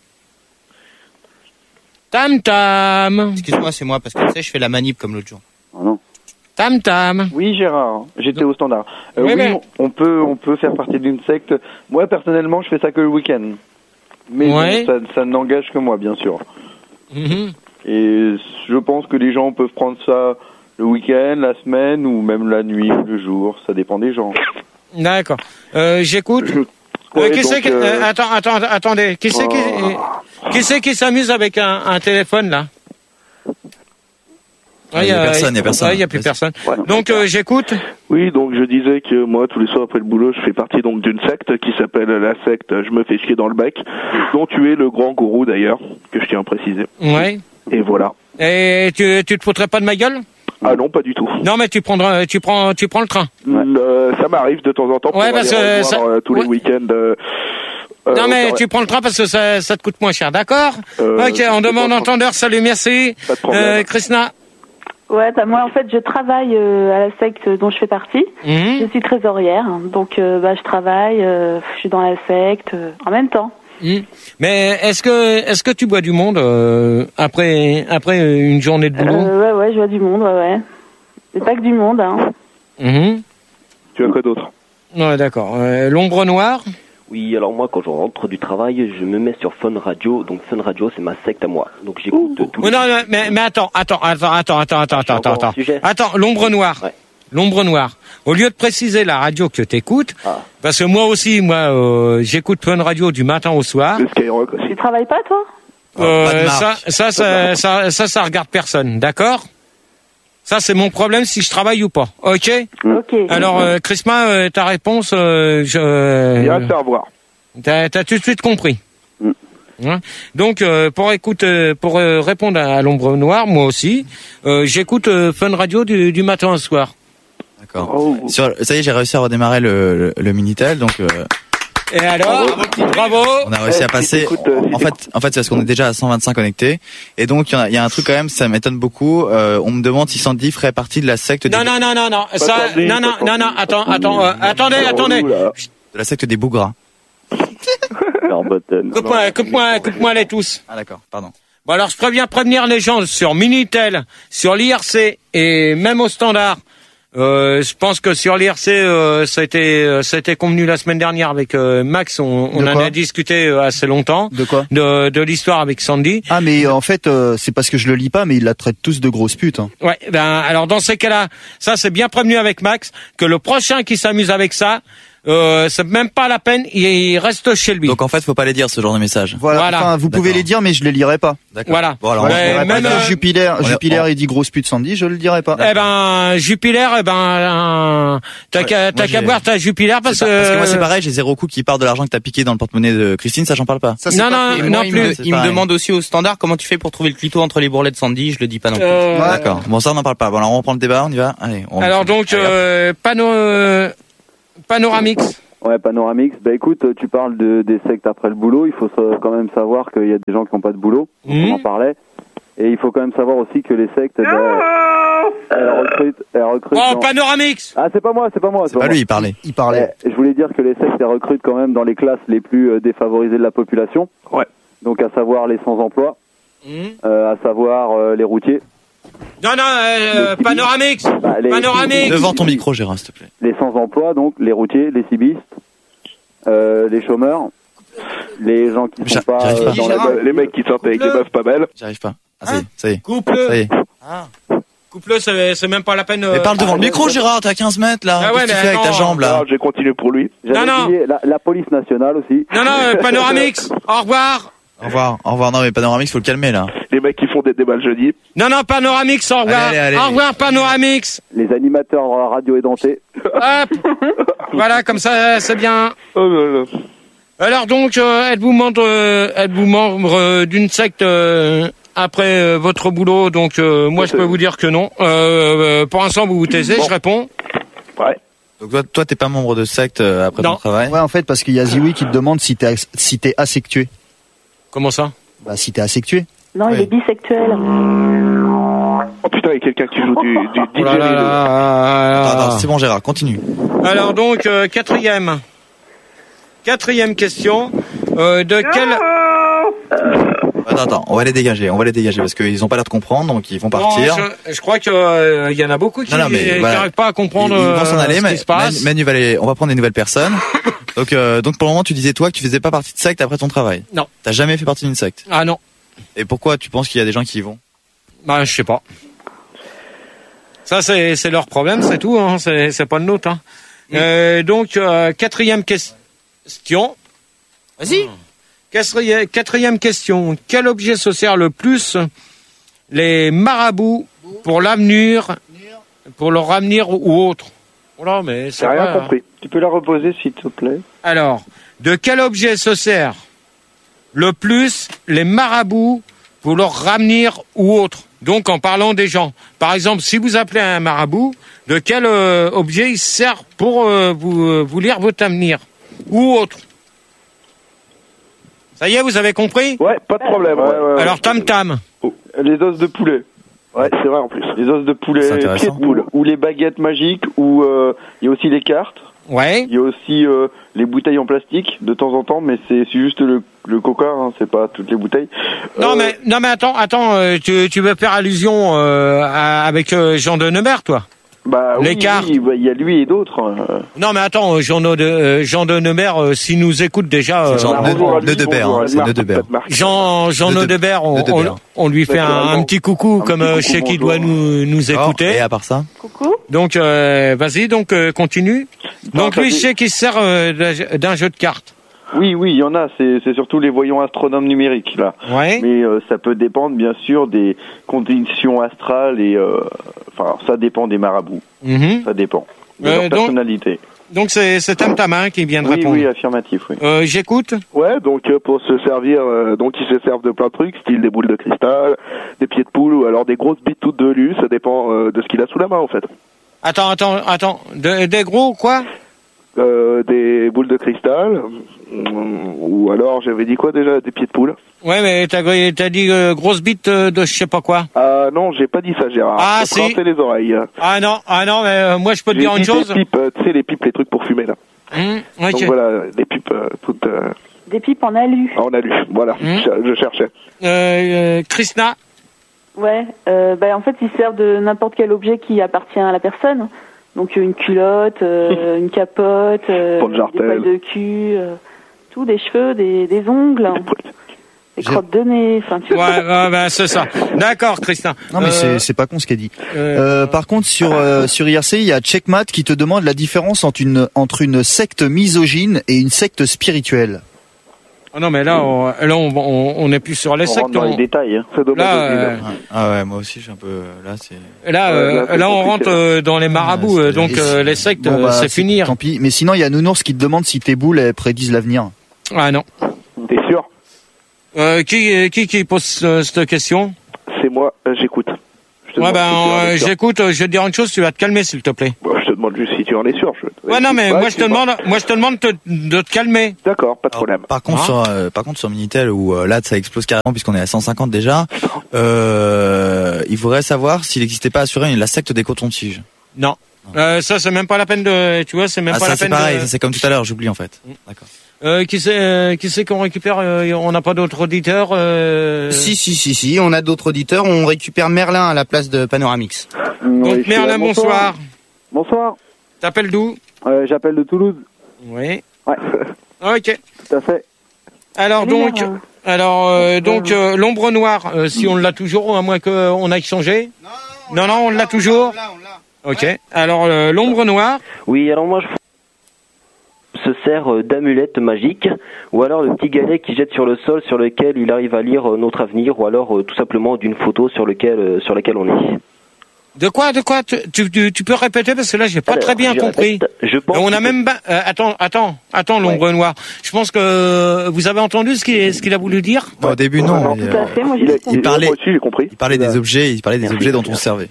S2: Tam Tam.
S3: Excuse-moi, c'est moi, parce que tu sais, je fais la manip comme l'autre jour.
S7: Oh non.
S2: Tam Tam.
S7: Oui, Gérard, j'étais au standard. Euh,
S2: Oui,
S7: oui,
S2: mais-
S7: on peut, on peut faire partie d'une secte. Moi, personnellement, je fais ça que le week-end. Mais
S2: Ouais.
S7: bon, ça, ça n'engage que moi, bien sûr.
S2: Mhm.
S7: Et je pense que les gens peuvent prendre ça le week-end, la semaine, ou même la nuit ou le jour. Ça dépend des gens.
S2: D'accord. Euh, J'écoute.
S7: Ouais,
S2: Euh, qui c'est
S7: donc,
S2: qui-
S7: euh,
S2: euh, attends, attends, attendez. Qui c'est qui,
S7: Oh.
S2: qui c'est qui s'amuse avec un, un téléphone là?
S6: Ah, il y a personne, il y a personne.
S2: Ouais, il y a plus personne.
S7: Ouais.
S2: Donc euh, j'écoute.
S8: Oui, donc je disais que moi, tous les soirs après le boulot, je fais partie donc d'une secte qui s'appelle la secte Je me fais chier dans le bec, dont tu es le grand gourou d'ailleurs, que je tiens à préciser.
S2: Ouais.
S8: Et voilà.
S2: Et tu, tu te foutrais pas de ma gueule?
S8: Ah non, pas du tout.
S2: Non, mais tu prendras, tu prends, tu prends le train.
S8: Euh, ça m'arrive de temps en temps pour
S2: Ouais,
S8: aller
S2: parce que
S8: rejoindre,
S2: ça-
S8: euh, tous
S2: ouais.
S8: les week-ends. Euh, euh,
S2: Non, mais
S8: au-
S2: tu prends le train parce que ça, ça te coûte moins cher, d'accord?
S8: Euh,
S2: Ok,
S8: c'est
S2: on demande
S8: pas-
S2: entendeur, salut, merci.
S8: Pas de problème.
S2: Euh, Krishna.
S4: Ouais, bah moi en fait je travaille euh, à la secte dont je fais partie.
S2: Mhm.
S4: Je suis trésorière, donc euh, bah je travaille, euh, je suis dans la secte euh, en même temps.
S2: Mhm. Mais est-ce que, est-ce que tu bois du monde euh, après, après une journée de boulot?
S4: Euh, ouais, ouais, je vois du monde, ouais, ouais. Mais pas que du monde, hein.
S2: Mhm.
S8: Tu as quoi d'autre?
S2: Ouais, d'accord. Euh, L'ombre noire.
S5: Oui, alors moi, quand je rentre du travail, je me mets sur Fun Radio. Donc Fun Radio, c'est ma secte à moi. Donc j'écoute tout.
S2: Oh, non, non, mais, mais attends, attends, attends, attends, attends, attends, attends,
S5: encore
S2: attends.
S5: un sujet.
S2: Attends, l'ombre noire.
S5: Ouais.
S2: L'ombre noire. Au lieu de préciser la radio que t'écoutes,
S5: Ah.
S2: parce que moi aussi, moi, euh, j'écoute Fun Radio du matin au soir.
S8: Le Skyrock aussi.
S4: Tu travailles pas toi?
S2: Euh,
S6: pas de
S2: ça,
S6: marque.
S2: ça, ça, ça, ça, ça regarde personne, d'accord? Ça, c'est mon problème si je travaille ou pas. Ok?
S4: Ok.
S2: Alors, euh, Chrisma, euh, ta réponse, euh, je,
S8: Il y a à savoir.
S2: t'as, t'as tout de suite compris.
S8: Mm.
S2: Hein? Donc, euh, pour écoute, euh, pour euh, répondre à, à l'ombre noire, moi aussi, euh, j'écoute euh, Fun Radio du, du matin au soir.
S6: D'accord.
S8: Oh.
S6: Sur, ça y est, j'ai réussi à redémarrer le, le, le Minitel, donc euh,
S2: Et alors, bravo.
S6: on a réussi
S8: Eh,
S6: à passer.
S8: écoute, euh,
S6: En fait, en fait, c'est parce qu'on est déjà à cent vingt-cinq connectés, et donc il y, en a- il y a un truc quand même, ça m'étonne beaucoup. Euh, on me demande si Sandy ferait partie de la secte des,
S2: Non, non, non, non, non, ça,
S8: Sandy,
S2: non, non,
S8: pas
S2: non, non,
S8: Sandy,
S2: attends,
S8: pas
S2: attends,
S8: Sandy.
S2: euh, attendez,
S8: C'est
S2: attendez.
S8: relou, là.
S6: de la secte des bougras.
S8: Arbotten.
S2: Coupe-moi, coupe-moi, coupe-moi les tous.
S6: Ah d'accord, pardon.
S2: Bon alors je préviens prévenir les gens sur Minitel, sur l'I R C et même au standard. Euh, je pense que sur l'I R C, euh, ça a été, euh, ça a été convenu la semaine dernière avec euh, Max. On, on
S1: De
S2: en
S1: quoi
S2: a discuté euh, assez longtemps
S1: De quoi?
S2: de, de l'histoire avec Sandy.
S1: Ah, mais euh, en fait, euh, c'est parce que je le lis pas, mais ils la traitent tous de grosses putes. Hein.
S2: Ouais. Ben alors dans ces cas-là, ça c'est bien prévenu avec Max que le prochain qui s'amuse avec ça, euh, c'est même pas la peine. Il reste chez lui.
S6: Donc en fait, faut pas les dire ce genre de message.
S1: Voilà.
S2: Voilà.
S1: Enfin, vous pouvez
S6: D'accord.
S1: les dire, mais je les lirai pas.
S6: D'accord.
S2: Voilà.
S6: Bon alors,
S2: Ouais,
S6: on- on
S1: J'aurais
S2: même,
S1: pas dit
S2: euh,
S1: Jupiler,
S6: on est-
S1: Jupiler,
S6: on-
S1: il dit grosse pute Sandy, je le dirai pas.
S2: Eh ben Jupiler, eh ben euh, t'as
S6: Ouais,
S2: qu'à
S6: moi,
S2: t'as qu'à
S6: j'ai-
S2: boire ta Jupiler parce,
S6: c'est pas- parce que moi c'est
S2: que
S6: pareil, j'ai zéro coup qui part de l'argent que t'as piqué dans le porte-monnaie de Christine, ça j'en parle pas.
S1: Ça, c'est
S2: non,
S1: pas-
S2: non,
S3: Et
S2: non
S3: moi, il,
S2: plus.
S3: me,
S6: c'est
S3: il me
S6: pareil.
S3: demande aussi au standard comment tu fais pour trouver le clito entre les bourrelets de Sandy, je le dis pas non plus.
S2: Euh,
S1: Ouais.
S6: D'accord. Bon ça on n'en parle pas. Bon alors on reprend le débat, on y va. Allez. On
S2: Alors donc
S6: Allez, hop.
S2: euh, pano, euh, Panoramix.
S9: Ouais, Panoramix. Bah écoute, tu parles de, des sectes après le boulot. Il faut quand même savoir qu'il y a des gens qui n'ont pas de boulot. Mmh. On en parlait. Et il faut quand même savoir aussi que les sectes, bah, elles recrutent, elles recrutent.
S2: Oh,
S9: dans...
S2: Panoramix!
S9: Ah, c'est pas moi, c'est pas moi.
S6: C'est, c'est pas, pas lui, il parlait.
S1: Il parlait.
S9: Eh, je voulais dire que les sectes, elles recrutent quand même dans les classes les plus euh, défavorisées de la population.
S8: Ouais.
S9: Donc à savoir les sans-emploi, mmh. euh, à savoir euh, les routiers.
S2: Non, non, euh, Panoramix!
S9: Bah, les...
S2: Panoramix!
S6: Devant ton micro, Gérard, s'il te plaît.
S9: Les sans-emploi, donc les routiers, les cibistes, euh, les chômeurs, les gens qui sont pas,
S6: pas.
S9: Euh, dans
S8: Gérard, les, les mecs qui sortent avec des meufs pas belles.
S6: J'arrive pas. Ah, ça y est, ça y est.
S2: Coupe-le!
S6: Ça y est.
S2: Ah. Coupe-le, c'est, c'est même pas la peine. Euh...
S6: Mais parle devant ah, le micro, Gérard, t'es à quinze mètres là.
S2: Ah ouais,
S6: Qu'est-ce que tu fais avec ta jambe là?
S8: Alors, j'ai continué pour lui.
S9: J'avais
S2: non, non.
S9: La, la police nationale aussi.
S2: Non, non, euh, Panoramix, au revoir.
S6: Au revoir, au revoir. Non, mais Panoramix, faut le calmer là.
S8: Les mecs qui font des débats le jeudi.
S2: Non, non, Panoramix, au revoir.
S6: Allez, allez, allez.
S2: Au revoir, Panoramix.
S9: Les animateurs radio édentés.
S2: Hop. Voilà, comme ça, c'est bien.
S8: Oh là là.
S2: Alors donc, euh, êtes-vous membre, euh, êtes-vous membre euh, d'une secte euh, après euh, votre boulot? Donc, euh, moi, je peux vous dire que non. Euh, euh, pour l'instant, vous vous taisez, bon. Je réponds.
S8: Ouais.
S6: Donc toi, toi, t'es pas membre de secte euh, après
S2: non.
S6: ton travail?
S1: Ouais, en fait, parce qu'il y a Ziwi qui te demande si t'es si t'es asexué.
S2: Comment ça?
S1: Bah, si t'es asexué.
S4: Non, oui. Il est bisexuel.
S8: Oh putain, il y a quelqu'un qui joue du, du
S2: oh là là là là.
S6: Attends, attends, c'est bon, Gérard, continue.
S2: Alors donc, euh, quatrième. Quatrième question. Euh, de quel...
S6: Attends, attends, on va les dégager, on va les dégager parce qu'ils ont pas l'air de comprendre, donc ils vont partir.
S2: Non, je, je crois qu'il euh, y en a beaucoup qui n'arrivent voilà. pas à comprendre ils, ils vont s'en aller, euh, ce qui se passe.
S6: Manu va aller, on va prendre des nouvelles personnes. donc, euh, donc pour le moment, tu disais toi que tu faisais pas partie de secte après ton travail.
S2: Non.
S6: T'as jamais fait partie d'une secte?
S2: Ah non.
S6: Et pourquoi tu penses qu'il y a des gens qui y vont?
S2: Bah, je sais pas. Ça, c'est, c'est leur problème, c'est tout, hein. c'est, c'est pas le nôtre. Hein. Mmh. Euh, donc, euh, quatrième question. Vas-y. Mmh. Quatrième, quatrième question. Quel objet se sert le plus les marabouts pour l'avenir, pour leur avenir ou autre? Oh là, mais c'est
S7: J'ai rien
S2: pas...
S7: compris. Tu peux la reposer, s'il te plaît?
S2: Alors, de quel objet se sert le plus les marabouts pour leur avenir ou autre? Donc, en parlant des gens. Par exemple, si vous appelez un marabout, de quel euh, objet il sert pour euh, vous, euh, vous lire votre avenir ou autre? Ça y est, vous avez compris?
S7: Ouais, pas de problème. Ouais, ouais, ouais.
S2: Alors, tam-tam.
S7: Oh, les os de poulet.
S8: Ouais, c'est vrai en plus.
S7: Les os de poulet, pieds de poule. Ou les baguettes magiques, ou euh, il y a aussi les cartes.
S2: Ouais.
S7: Il y a aussi euh, les bouteilles en plastique de temps en temps, mais c'est, c'est juste le, le coca, hein, c'est pas toutes les bouteilles.
S2: Non
S7: euh...
S2: mais non mais attends, attends, euh, tu, tu veux faire allusion euh, à, avec euh, Jean de Neubert, toi?
S7: Bah
S2: les
S7: oui,
S2: cartes.
S7: Il oui, y a lui et d'autres. Euh...
S2: Non mais attends, Jean de euh, Jean de Neubert, euh, s'il nous écoute déjà. Euh,
S6: c'est Jean Neubert, c'est Neubert.
S2: Jean Jean Neubert, on, on, on lui fait un, un petit coucou, un comme petit coucou, je sais qu'il doit nous nous écouter.
S6: Et à part ça.
S4: Coucou.
S2: Donc euh, vas-y, donc euh, continue.
S7: Non,
S2: donc lui,
S7: fait...
S2: je sais qu'il sert euh, d'un jeu de cartes.
S7: Oui, oui, il y en a. C'est, c'est surtout les voyants astronomes numériques là.
S2: Ouais.
S7: Mais euh, ça peut dépendre bien sûr des conditions astrales et euh, enfin ça dépend des marabouts.
S2: Mm-hmm.
S7: Ça dépend de
S2: euh,
S7: leur
S2: donc,
S7: personnalité.
S2: Donc c'est c'est Tam Tam hein, qui vient de
S7: oui,
S2: répondre.
S7: Oui, affirmatif. Oui.
S2: Euh, j'écoute.
S8: Ouais, donc euh, pour se servir, euh, donc ils se servent de plein de trucs, style des boules de cristal, des pieds de poule ou alors des grosses bites toutes velues. Ça dépend euh, de ce qu'il a sous la main en fait.
S2: Attends, attends, attends. De, des gros quoi?
S8: Euh, des boules de cristal, ou alors j'avais dit quoi déjà, des pieds de poule.
S2: Ouais, mais t'as, t'as dit euh, grosse bite euh, de je sais pas quoi.
S8: Ah non, j'ai pas dit ça, Gérard.
S2: Ah
S8: si.
S2: si.
S8: les oreilles.
S2: Ah non, ah non, mais euh, moi je peux te
S8: j'ai
S2: dire une chose.
S8: Des pipes, euh, tu sais les pipes, les trucs pour fumer là.
S2: Mmh, okay.
S8: Donc voilà, des pipes euh, toutes. Euh...
S4: Des pipes en alu.
S8: En alu, voilà. Mmh. Je, je cherchais.
S2: Euh, euh, Krishna.
S4: Ouais, euh, bah en fait ils servent de n'importe quel objet qui appartient à la personne. Donc une culotte, euh, une capote, euh, des poils de cul, euh, tout, des cheveux, des, des ongles, des crottes de nez, enfin tu
S2: vois. Ouais, ouais bah, c'est ça. D'accord, Christin.
S1: Non mais
S2: euh...
S1: c'est, c'est pas con ce qu'elle dit.
S2: Euh...
S1: Euh, par contre sur euh, sur I R C, il y a Checkmat qui te demande la différence entre une entre une secte misogyne et une secte spirituelle.
S2: Ah non mais là on, là on, on, on est plus sur les
S7: on
S2: sectes.
S7: Rentre dans
S2: on...
S7: les détails. Hein.
S8: C'est dommage.
S2: Là, euh...
S6: Ah ouais, moi aussi je suis un peu là c'est.
S2: Là, euh, là, là on rentre euh, dans les marabouts, euh, donc euh, les sectes, bon, bah, c'est, c'est fini.
S1: Tant pis. Mais sinon il y a Nounours qui te demande si tes boules elles prédisent l'avenir.
S2: Ah non.
S8: T'es sûr?
S2: Euh, qui qui qui pose euh, cette question?
S8: C'est moi. Euh, j'écoute. Je
S2: Ouais,
S8: demande
S2: ben,
S8: si tu en
S2: euh,
S8: es sûr.
S2: j'écoute, euh, je vais te dire une chose, tu vas te calmer, s'il te plaît.
S8: Bon, je te demande juste si tu en es sûr. Je...
S2: Ouais, non, mais
S8: Ouais,
S2: moi, je te
S8: c'est
S2: demande, moi, je te demande te- de te calmer.
S8: D'accord, pas de problème.
S6: Par contre,
S2: Hein
S6: sur, euh, par contre, sur Minitel, où euh, là, ça explose carrément puisqu'on est à cent cinquante déjà, euh, il faudrait savoir s'il n'existait pas assuré la secte des cotons-tiges.
S2: Non. Euh, ça, c'est même pas la peine de, tu vois, c'est même
S6: Ah,
S2: pas
S6: ça,
S2: la
S6: c'est
S2: peine
S6: pareil,
S2: de...
S6: ça, c'est comme tout à l'heure, j'oublie en fait. D'accord.
S2: Euh, qui c'est, euh, qui c'est qu'on récupère, euh, on n'a pas d'autres auditeurs, euh...
S3: Si, si, si, si, on a d'autres auditeurs, on récupère Merlin à la place de Panoramix.
S2: Donc, Merlin, bonsoir.
S9: Bonsoir.
S2: T'appelles d'où?
S9: Euh, J'appelle de Toulouse.
S2: Oui.
S9: Ouais.
S2: Ok.
S9: Tout à fait.
S2: Alors
S4: Salut,
S2: donc,
S4: Merlin.
S2: alors euh, donc euh, l'ombre noire, euh, si on l'a toujours, à moins qu'on aille changer. Non, non, on l'a toujours. Ok. Alors euh, l'ombre noire.
S5: Oui, alors moi je se sert euh, d'amulette magique, ou alors le petit galet qui jette sur le sol sur lequel il arrive à lire euh, notre avenir, ou alors euh, tout simplement d'une photo sur lequel euh, sur laquelle on est.
S2: De quoi, de quoi tu, tu, tu- tu peux répéter parce que là j'ai pas
S5: Alors,
S2: très bien
S5: je
S2: compris.
S5: répète, je pense
S2: On a
S5: qu'il
S2: même ba- euh, attends, attends, attends l'ombre noire. Je pense que vous avez entendu ce qu'il ce qu'il a voulu dire.
S6: Bon, au début, non. mais,
S4: Tout à
S6: euh,
S4: fait, moi
S8: Il,
S4: j'ai
S8: a-
S4: compris.
S6: il parlait,
S8: Moi aussi, j'ai compris.
S6: il parlait des objets, il parlait des objets dont on se servait.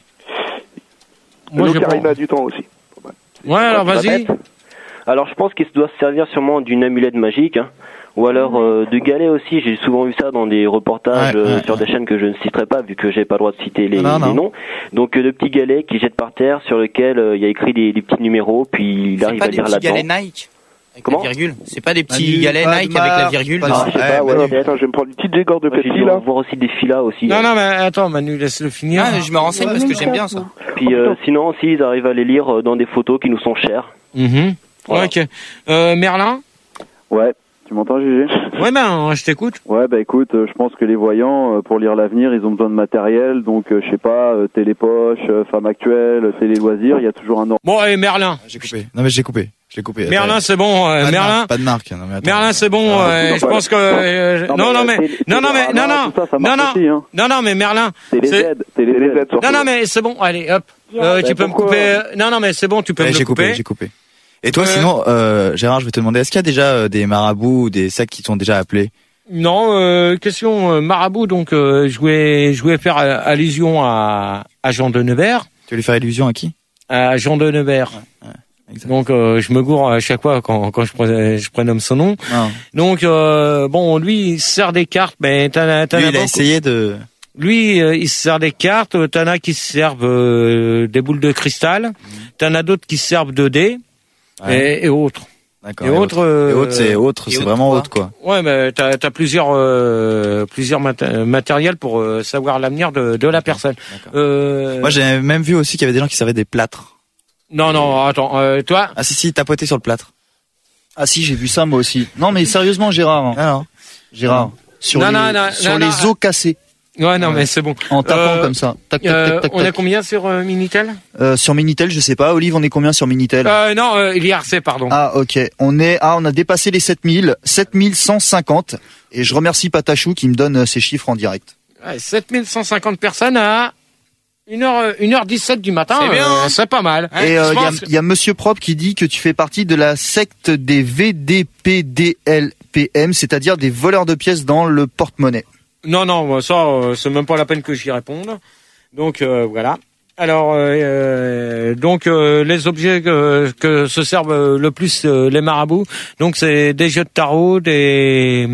S2: Moi, je
S8: L'ocarina a du temps aussi.
S2: Ouais, alors
S5: Je
S2: vas-y.
S5: répète. Alors je pense qu'il doit se servir sûrement d'une amulette magique, hein, ou alors euh, de galet aussi. J'ai souvent vu ça dans des reportages
S6: Ouais,
S5: euh,
S6: ouais,
S5: sur
S6: ouais.
S5: des chaînes que je ne citerai pas vu que j'ai pas le droit de citer les,
S6: Non, non.
S5: les noms. Donc euh, le petit galet qui jette par terre sur lequel euh, il y a écrit des, des petits numéros, puis il
S3: C'est
S5: arrive
S3: pas
S5: à
S3: des
S5: lire
S3: petits
S5: là-dedans.
S3: galets Nike avec
S5: Comment
S3: la virgule. C'est pas des petits
S1: Manu,
S3: galets
S1: pas de
S3: Nike avec la
S1: marque,
S3: virgule.
S1: pas de
S3: Non.
S5: Je sais
S6: Ouais,
S5: pas, ouais,
S8: Ouais,
S5: peut-être.
S8: putain, je vais me prendre une petite égorge de
S5: Moi, j'ai
S8: petit
S5: dû
S8: là.
S5: voir aussi des filas aussi.
S2: Non,
S5: euh.
S2: non, mais attends, Manu, laisse-le finir.
S3: Ah, je me renseigne parce que j'aime bien ça.
S5: Puis euh, sinon aussi ils arrivent à les lire euh, dans des photos qui nous sont chères.
S2: Mhm.
S5: Voilà.
S2: Ok. Euh, Merlin.
S9: Ouais. Tu m'entends, Gégé?
S2: Ouais, ben, je t'écoute.
S9: Ouais, bah écoute, euh, je pense que les voyants, euh, pour lire l'avenir, ils ont besoin de matériel. Donc, euh, je sais pas, euh, télépoche, euh, femme actuelle, euh, télé loisirs, il y a toujours un ordre.
S2: Bon, allez, Merlin.
S6: J'ai coupé. Non, mais j'ai coupé. J'ai coupé.
S2: Merlin, c'est bon. euh,
S6: Pas de
S2: Merlin.
S6: marque, pas de marque. Non, mais attends.
S2: Merlin, c'est bon.
S6: Ah,
S2: euh,
S8: non,
S2: je
S8: pas-
S2: pense que euh, non, non, mais
S9: télé-
S2: non, non, mais non,
S9: Télérama,
S2: non,
S9: tout ça, ça
S2: non,
S9: marche
S2: non,
S9: aussi, hein.
S2: non, non, mais Merlin.
S9: Télé
S2: c'est-
S9: Z, Télé
S8: Télé
S9: Z.
S8: Z, surtout.
S2: Non, non, mais c'est bon. Allez, hop. Euh,
S9: bah,
S2: tu peux me
S9: pourquoi
S2: couper. euh, Non, non, mais c'est bon. Tu peux
S6: Ouais,
S2: me le
S6: j'ai coupé,
S2: couper.
S6: j'ai coupé. Et toi,
S2: Euh,
S6: sinon, euh, Gérard, je vais te demander, est-ce qu'il y a déjà euh, des marabouts ou des sectes qui t'ont déjà appelé?
S2: Non, euh, question euh, marabout. Donc, euh, je voulais, je voulais faire euh, allusion à à Jean de Nevers.
S6: Tu veux lui faire illusion à qui?
S2: À Jean de Nevers.
S6: Exact.
S2: Donc, euh, je me gourre à chaque fois quand quand je prenais- je prénomme son nom.
S6: Non.
S2: Donc, euh, bon, lui, il se sert des cartes, mais t'en as, t'en
S6: Lui,
S2: as
S6: il a
S2: beaucoup.
S6: essayé de...
S2: Lui, euh, il se sert des cartes. euh, T'en as qui se servent euh, des boules de cristal. T'en as d'autres qui se servent de dés
S6: Ouais.
S2: et, et autres.
S6: D'accord.
S2: Et autres. euh,
S6: Et autres, c'est autre,
S3: et
S6: c'est
S3: autres
S6: vraiment
S3: quoi
S6: autre, quoi.
S2: Ouais, mais t'as as plusieurs euh, plusieurs mat- matériels pour euh, savoir l'avenir de, de la personne.
S6: D'accord.
S2: Euh,
S6: Moi, j'ai même vu aussi qu'il y avait des gens qui servaient des plâtres.
S2: non, non, attends. Euh, toi,
S6: Ah si, si, tapoter sur le plâtre.
S1: Ah si, j'ai vu ça moi aussi. Non mais sérieusement Gérard, hein.
S6: Ah non.
S1: Gérard, sur
S2: Non,
S1: les,
S2: non, non,
S1: sur
S2: non,
S1: les
S2: non.
S1: os cassés,
S2: ouais, non,
S1: Ouais.
S2: mais c'est bon.
S1: en tapant
S2: Euh,
S1: comme ça. Tac, tac,
S2: Euh,
S1: tac, tac,
S2: on est
S1: tac.
S2: combien sur euh, Minitel
S1: Euh, sur Minitel, je sais pas. Olive, on est combien sur Minitel?
S2: euh, Non, euh, l'I R C, pardon.
S1: Ah ok, on est ah on a dépassé les sept mille, sept mille cent cinquante et je remercie Patachou qui me donne euh, ces chiffres en direct.
S2: Ouais, sept mille cent cinquante personnes à une heure une heure dix-sept du matin.
S3: C'est bien,
S2: euh,
S3: hein.
S2: c'est pas mal.
S1: Et
S2: Je
S1: euh, il y, a,
S2: pense que-
S1: il y a Monsieur Propre qui dit que tu fais partie de la secte des V D P D L P M, c'est-à-dire des voleurs de pièces dans le porte-monnaie.
S2: Non, non, ça, euh, c'est même pas la peine que j'y réponde. Donc euh, voilà. Alors, euh, euh, donc euh, les objets que, que se servent euh, le plus euh, les marabouts, donc c'est des jeux de tarot, des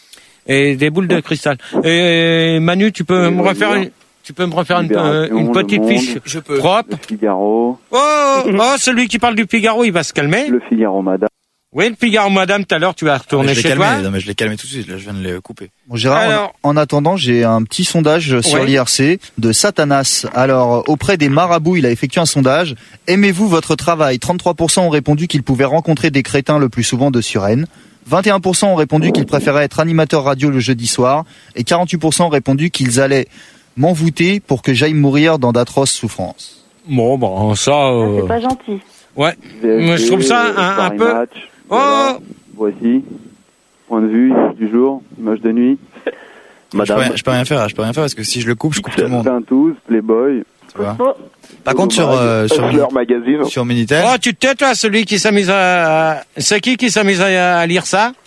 S2: et des boules de cristal. Et Manu, tu peux
S9: Et
S2: me refaire
S9: loisirs.
S2: une, tu peux me refaire une,
S9: Libération,
S2: euh, une
S9: Le
S2: petite
S9: Monde.
S2: fiche
S3: Je peux.
S2: propre.
S9: Le Figaro,
S2: Oh, oh, celui qui parle du Figaro, il va se calmer.
S9: le Figaro Madame.
S2: Oui, le Figaro, madame, tout à l'heure, tu vas
S6: Ouais,
S2: retourner
S6: je l'ai
S2: chez
S6: calmé.
S2: toi.
S6: Non, mais je l'ai calmé tout de suite. Là, je viens de le couper.
S1: Bon, Gérard, en-
S2: Alors-
S1: en, attendant, j'ai un petit sondage sur
S2: Ouais.
S1: l'I R C de Satanas. Alors, auprès des marabouts, il a effectué un sondage. Aimez-vous votre travail? trente-trois pour cent ont répondu qu'ils pouvaient rencontrer des crétins le plus souvent de Suresnes. vingt et un pour cent ont répondu qu'ils préféraient être animateurs radio le jeudi soir. Et quarante-huit pour cent ont répondu qu'ils allaient m'envoûter pour que j'aille mourir dans d'atroces souffrances.
S2: Bon, bon, ça.
S4: Ah,
S2: euh,
S4: c'est pas gentil.
S2: Ouais.
S9: V F C,
S2: Moi, je trouve ça un- un
S9: Paris
S2: peu-
S9: Match,
S2: Oh.
S9: voilà. Voici. Point de vue, image du jour, image de nuit.
S6: Je peux,
S5: Madame,
S6: rien, je peux rien faire. Je peux rien faire parce que si je le coupe, je coupe tout le monde.
S9: Ventouse, Playboy.
S6: Tu vois.
S4: Oh,
S6: Par contre, sur euh, sur,
S8: Hustler Magazine.
S6: sur Minitel,
S2: Oh, tu te tais, toi, celui qui s'amuse à... C'est qui qui s'amuse à, à lire ça?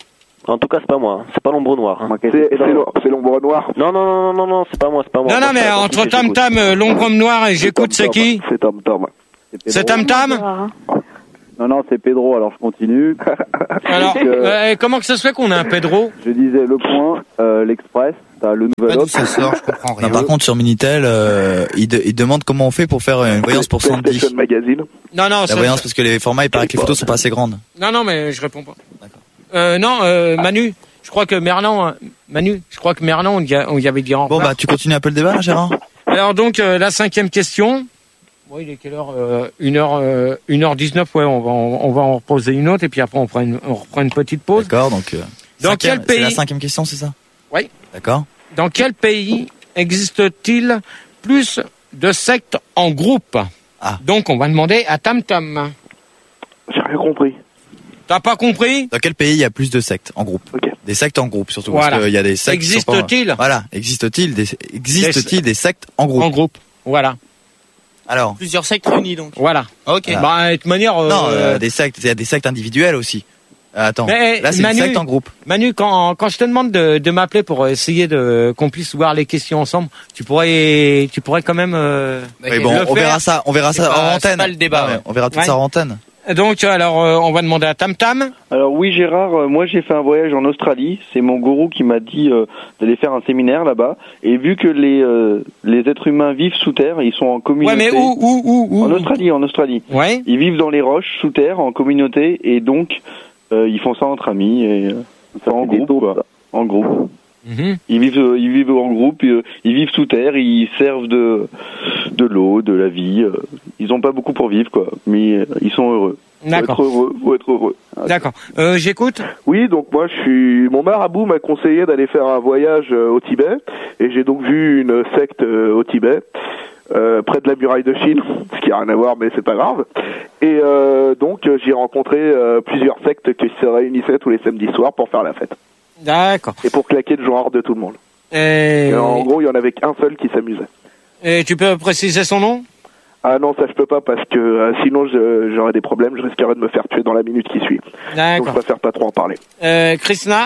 S5: En tout cas, c'est pas moi. Hein. C'est pas l'ombre noire. Hein.
S8: C'est, c'est, c'est l'ombre noire.
S5: Non, non, non, non, non, c'est pas moi, c'est pas moi.
S2: Non, non, mais entre Tam Tam, l'ombre noire et j'écoute, c'est qui?
S8: C'est Tam Tam.
S2: C'est Tam Tam?
S9: Non, non, c'est Pedro, alors je continue.
S2: Alors, euh, comment que ça se fait qu'on a un Pedro?
S9: Je disais Le Point, euh, l'Express, t'as le Nouvel Obs.
S1: Ça sort, je comprends rien.
S6: Non, par contre, sur Minitel, euh, ils, de, ils demandent comment on fait pour faire une voyance pour soixante-dix.
S8: Magazine.
S2: Non, non,
S6: La
S2: ça...
S6: voyance, parce que les formats, il paraît que les photos sont pas assez grandes.
S2: Non, non, mais je réponds pas. D'accord. Euh, non, euh, Manu, je crois que Merlan, euh, Manu, je crois que Merlan, on y, a, on y avait dit en
S6: Bon, bah, tu continues un peu le débat, là, Gérard?
S2: Alors, donc, euh, la cinquième question. Bon, il est quelle heure? euh, une heure, euh, une heure dix-neuf, ouais, on va, on, on va en reposer une autre, et puis après, on prend une, on reprend une petite pause.
S6: D'accord, donc, euh,
S2: Dans
S6: cinquième,
S2: quel pays?
S6: c'est la cinquième question, c'est ça?
S2: Oui.
S6: D'accord.
S2: Dans quel pays existe-t-il plus de sectes en groupe?
S6: Ah.
S2: Donc, on va demander à Tam Tam.
S8: J'ai rien compris.
S2: T'as pas compris?
S6: Dans quel pays il y a plus de sectes en groupe?
S8: Okay.
S6: Des sectes en groupe, surtout.
S2: Voilà.
S6: Parce qu'il y a des sectes.
S2: Existe-t-il?
S6: Pas... Voilà. Existe-t-il des, existe-t-il des sectes en groupe?
S2: En groupe. Voilà.
S6: Alors.
S3: Plusieurs sectes réunis, donc.
S2: Voilà.
S3: Ok.
S6: Voilà.
S2: Bah, de toute manière. Euh...
S6: Non, euh, des sectes. Il y a des sectes individuelles aussi. Euh, attends.
S2: Mais,
S6: là, c'est
S2: Manu,
S6: une secte en groupe.
S2: Manu, quand, quand je te demande de, de m'appeler pour essayer de qu'on puisse voir les questions ensemble, tu pourrais, tu pourrais quand même. Euh,
S6: oui, bon, on
S2: faire.
S6: verra ça, on verra
S3: C'est
S6: ça
S3: pas,
S6: en antenne.
S3: C'est pas le débat.
S6: Ouais,
S3: Ouais.
S6: on verra tout
S2: Ouais.
S6: ça en antenne.
S2: Donc, alors, euh, on va demander à Tam Tam.
S7: Alors oui Gérard, euh, moi j'ai fait un voyage en Australie, c'est mon gourou qui m'a dit euh, d'aller faire un séminaire là-bas, et vu que les euh, les êtres humains vivent sous terre, ils sont en communauté.
S2: Ouais, mais où, où, où, où
S7: En Australie, en Australie.
S2: Ouais.
S7: Ils vivent dans les roches, sous terre, en communauté, et donc euh, ils font ça entre amis, et euh,
S9: Ça
S7: en
S9: fait des
S7: groupe,
S9: taux,
S7: quoi.
S9: ça.
S7: En groupe.
S2: Mhm.
S7: Ils vivent, euh, ils vivent en groupe, euh, ils vivent sous terre, ils servent de de l'eau, de la vie. euh, ils ont pas beaucoup pour vivre, quoi, mais euh, ils sont heureux.
S2: D'accord.
S7: Faut être heureux, faut être heureux.
S2: D'accord. Euh, j'écoute.
S8: Oui, donc moi je suis. Mon marabout m'a conseillé d'aller faire un voyage euh, au Tibet, et j'ai donc vu une secte euh, au Tibet, euh, près de la muraille de Chine, ce qui a rien à voir, mais c'est pas grave. Et euh, donc euh, j'ai rencontré euh, plusieurs sectes qui se réunissaient tous les samedis soirs pour faire la fête
S2: D'accord.
S8: et pour claquer le genre de tout le monde.
S2: Et...
S8: Et en gros, il y en avait qu'un seul qui s'amusait.
S2: Et tu peux préciser son nom?
S8: Ah non, ça je peux pas parce que euh, sinon je, j'aurais des problèmes, je risquerais de me faire tuer dans la minute qui suit. Donc je
S2: D'accord.
S8: préfère pas trop en parler.
S2: Euh, Krishna.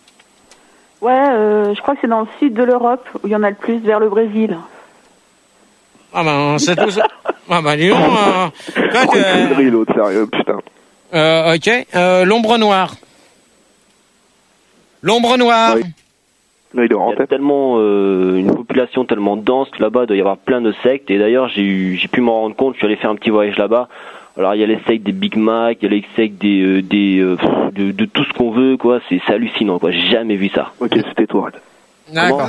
S4: Ouais, euh, je crois que c'est dans le sud de l'Europe où il y en a le plus, vers le Brésil.
S2: Ah ben, c'est tout ça. Ah ben, dis donc. Euh, toi,
S8: Oh,
S2: tu-
S8: une connerie, l'autre, sérieux, putain.
S2: euh, ok. Euh, l'ombre noire. L'ombre noire.
S8: Oui. Non, il est en
S5: Il y a
S8: tête.
S5: tellement euh, une population tellement dense que là-bas il doit y avoir plein de sectes, et d'ailleurs j'ai eu j'ai pu m'en rendre compte. Je suis allé faire un petit voyage là-bas. Alors il y a les sectes des Big Mac, il y a les sectes des euh, des euh, de, de tout ce qu'on veut, quoi. C'est c'est hallucinant, quoi. J'ai jamais vu ça.
S8: Ok, c'était toi.
S2: D'accord.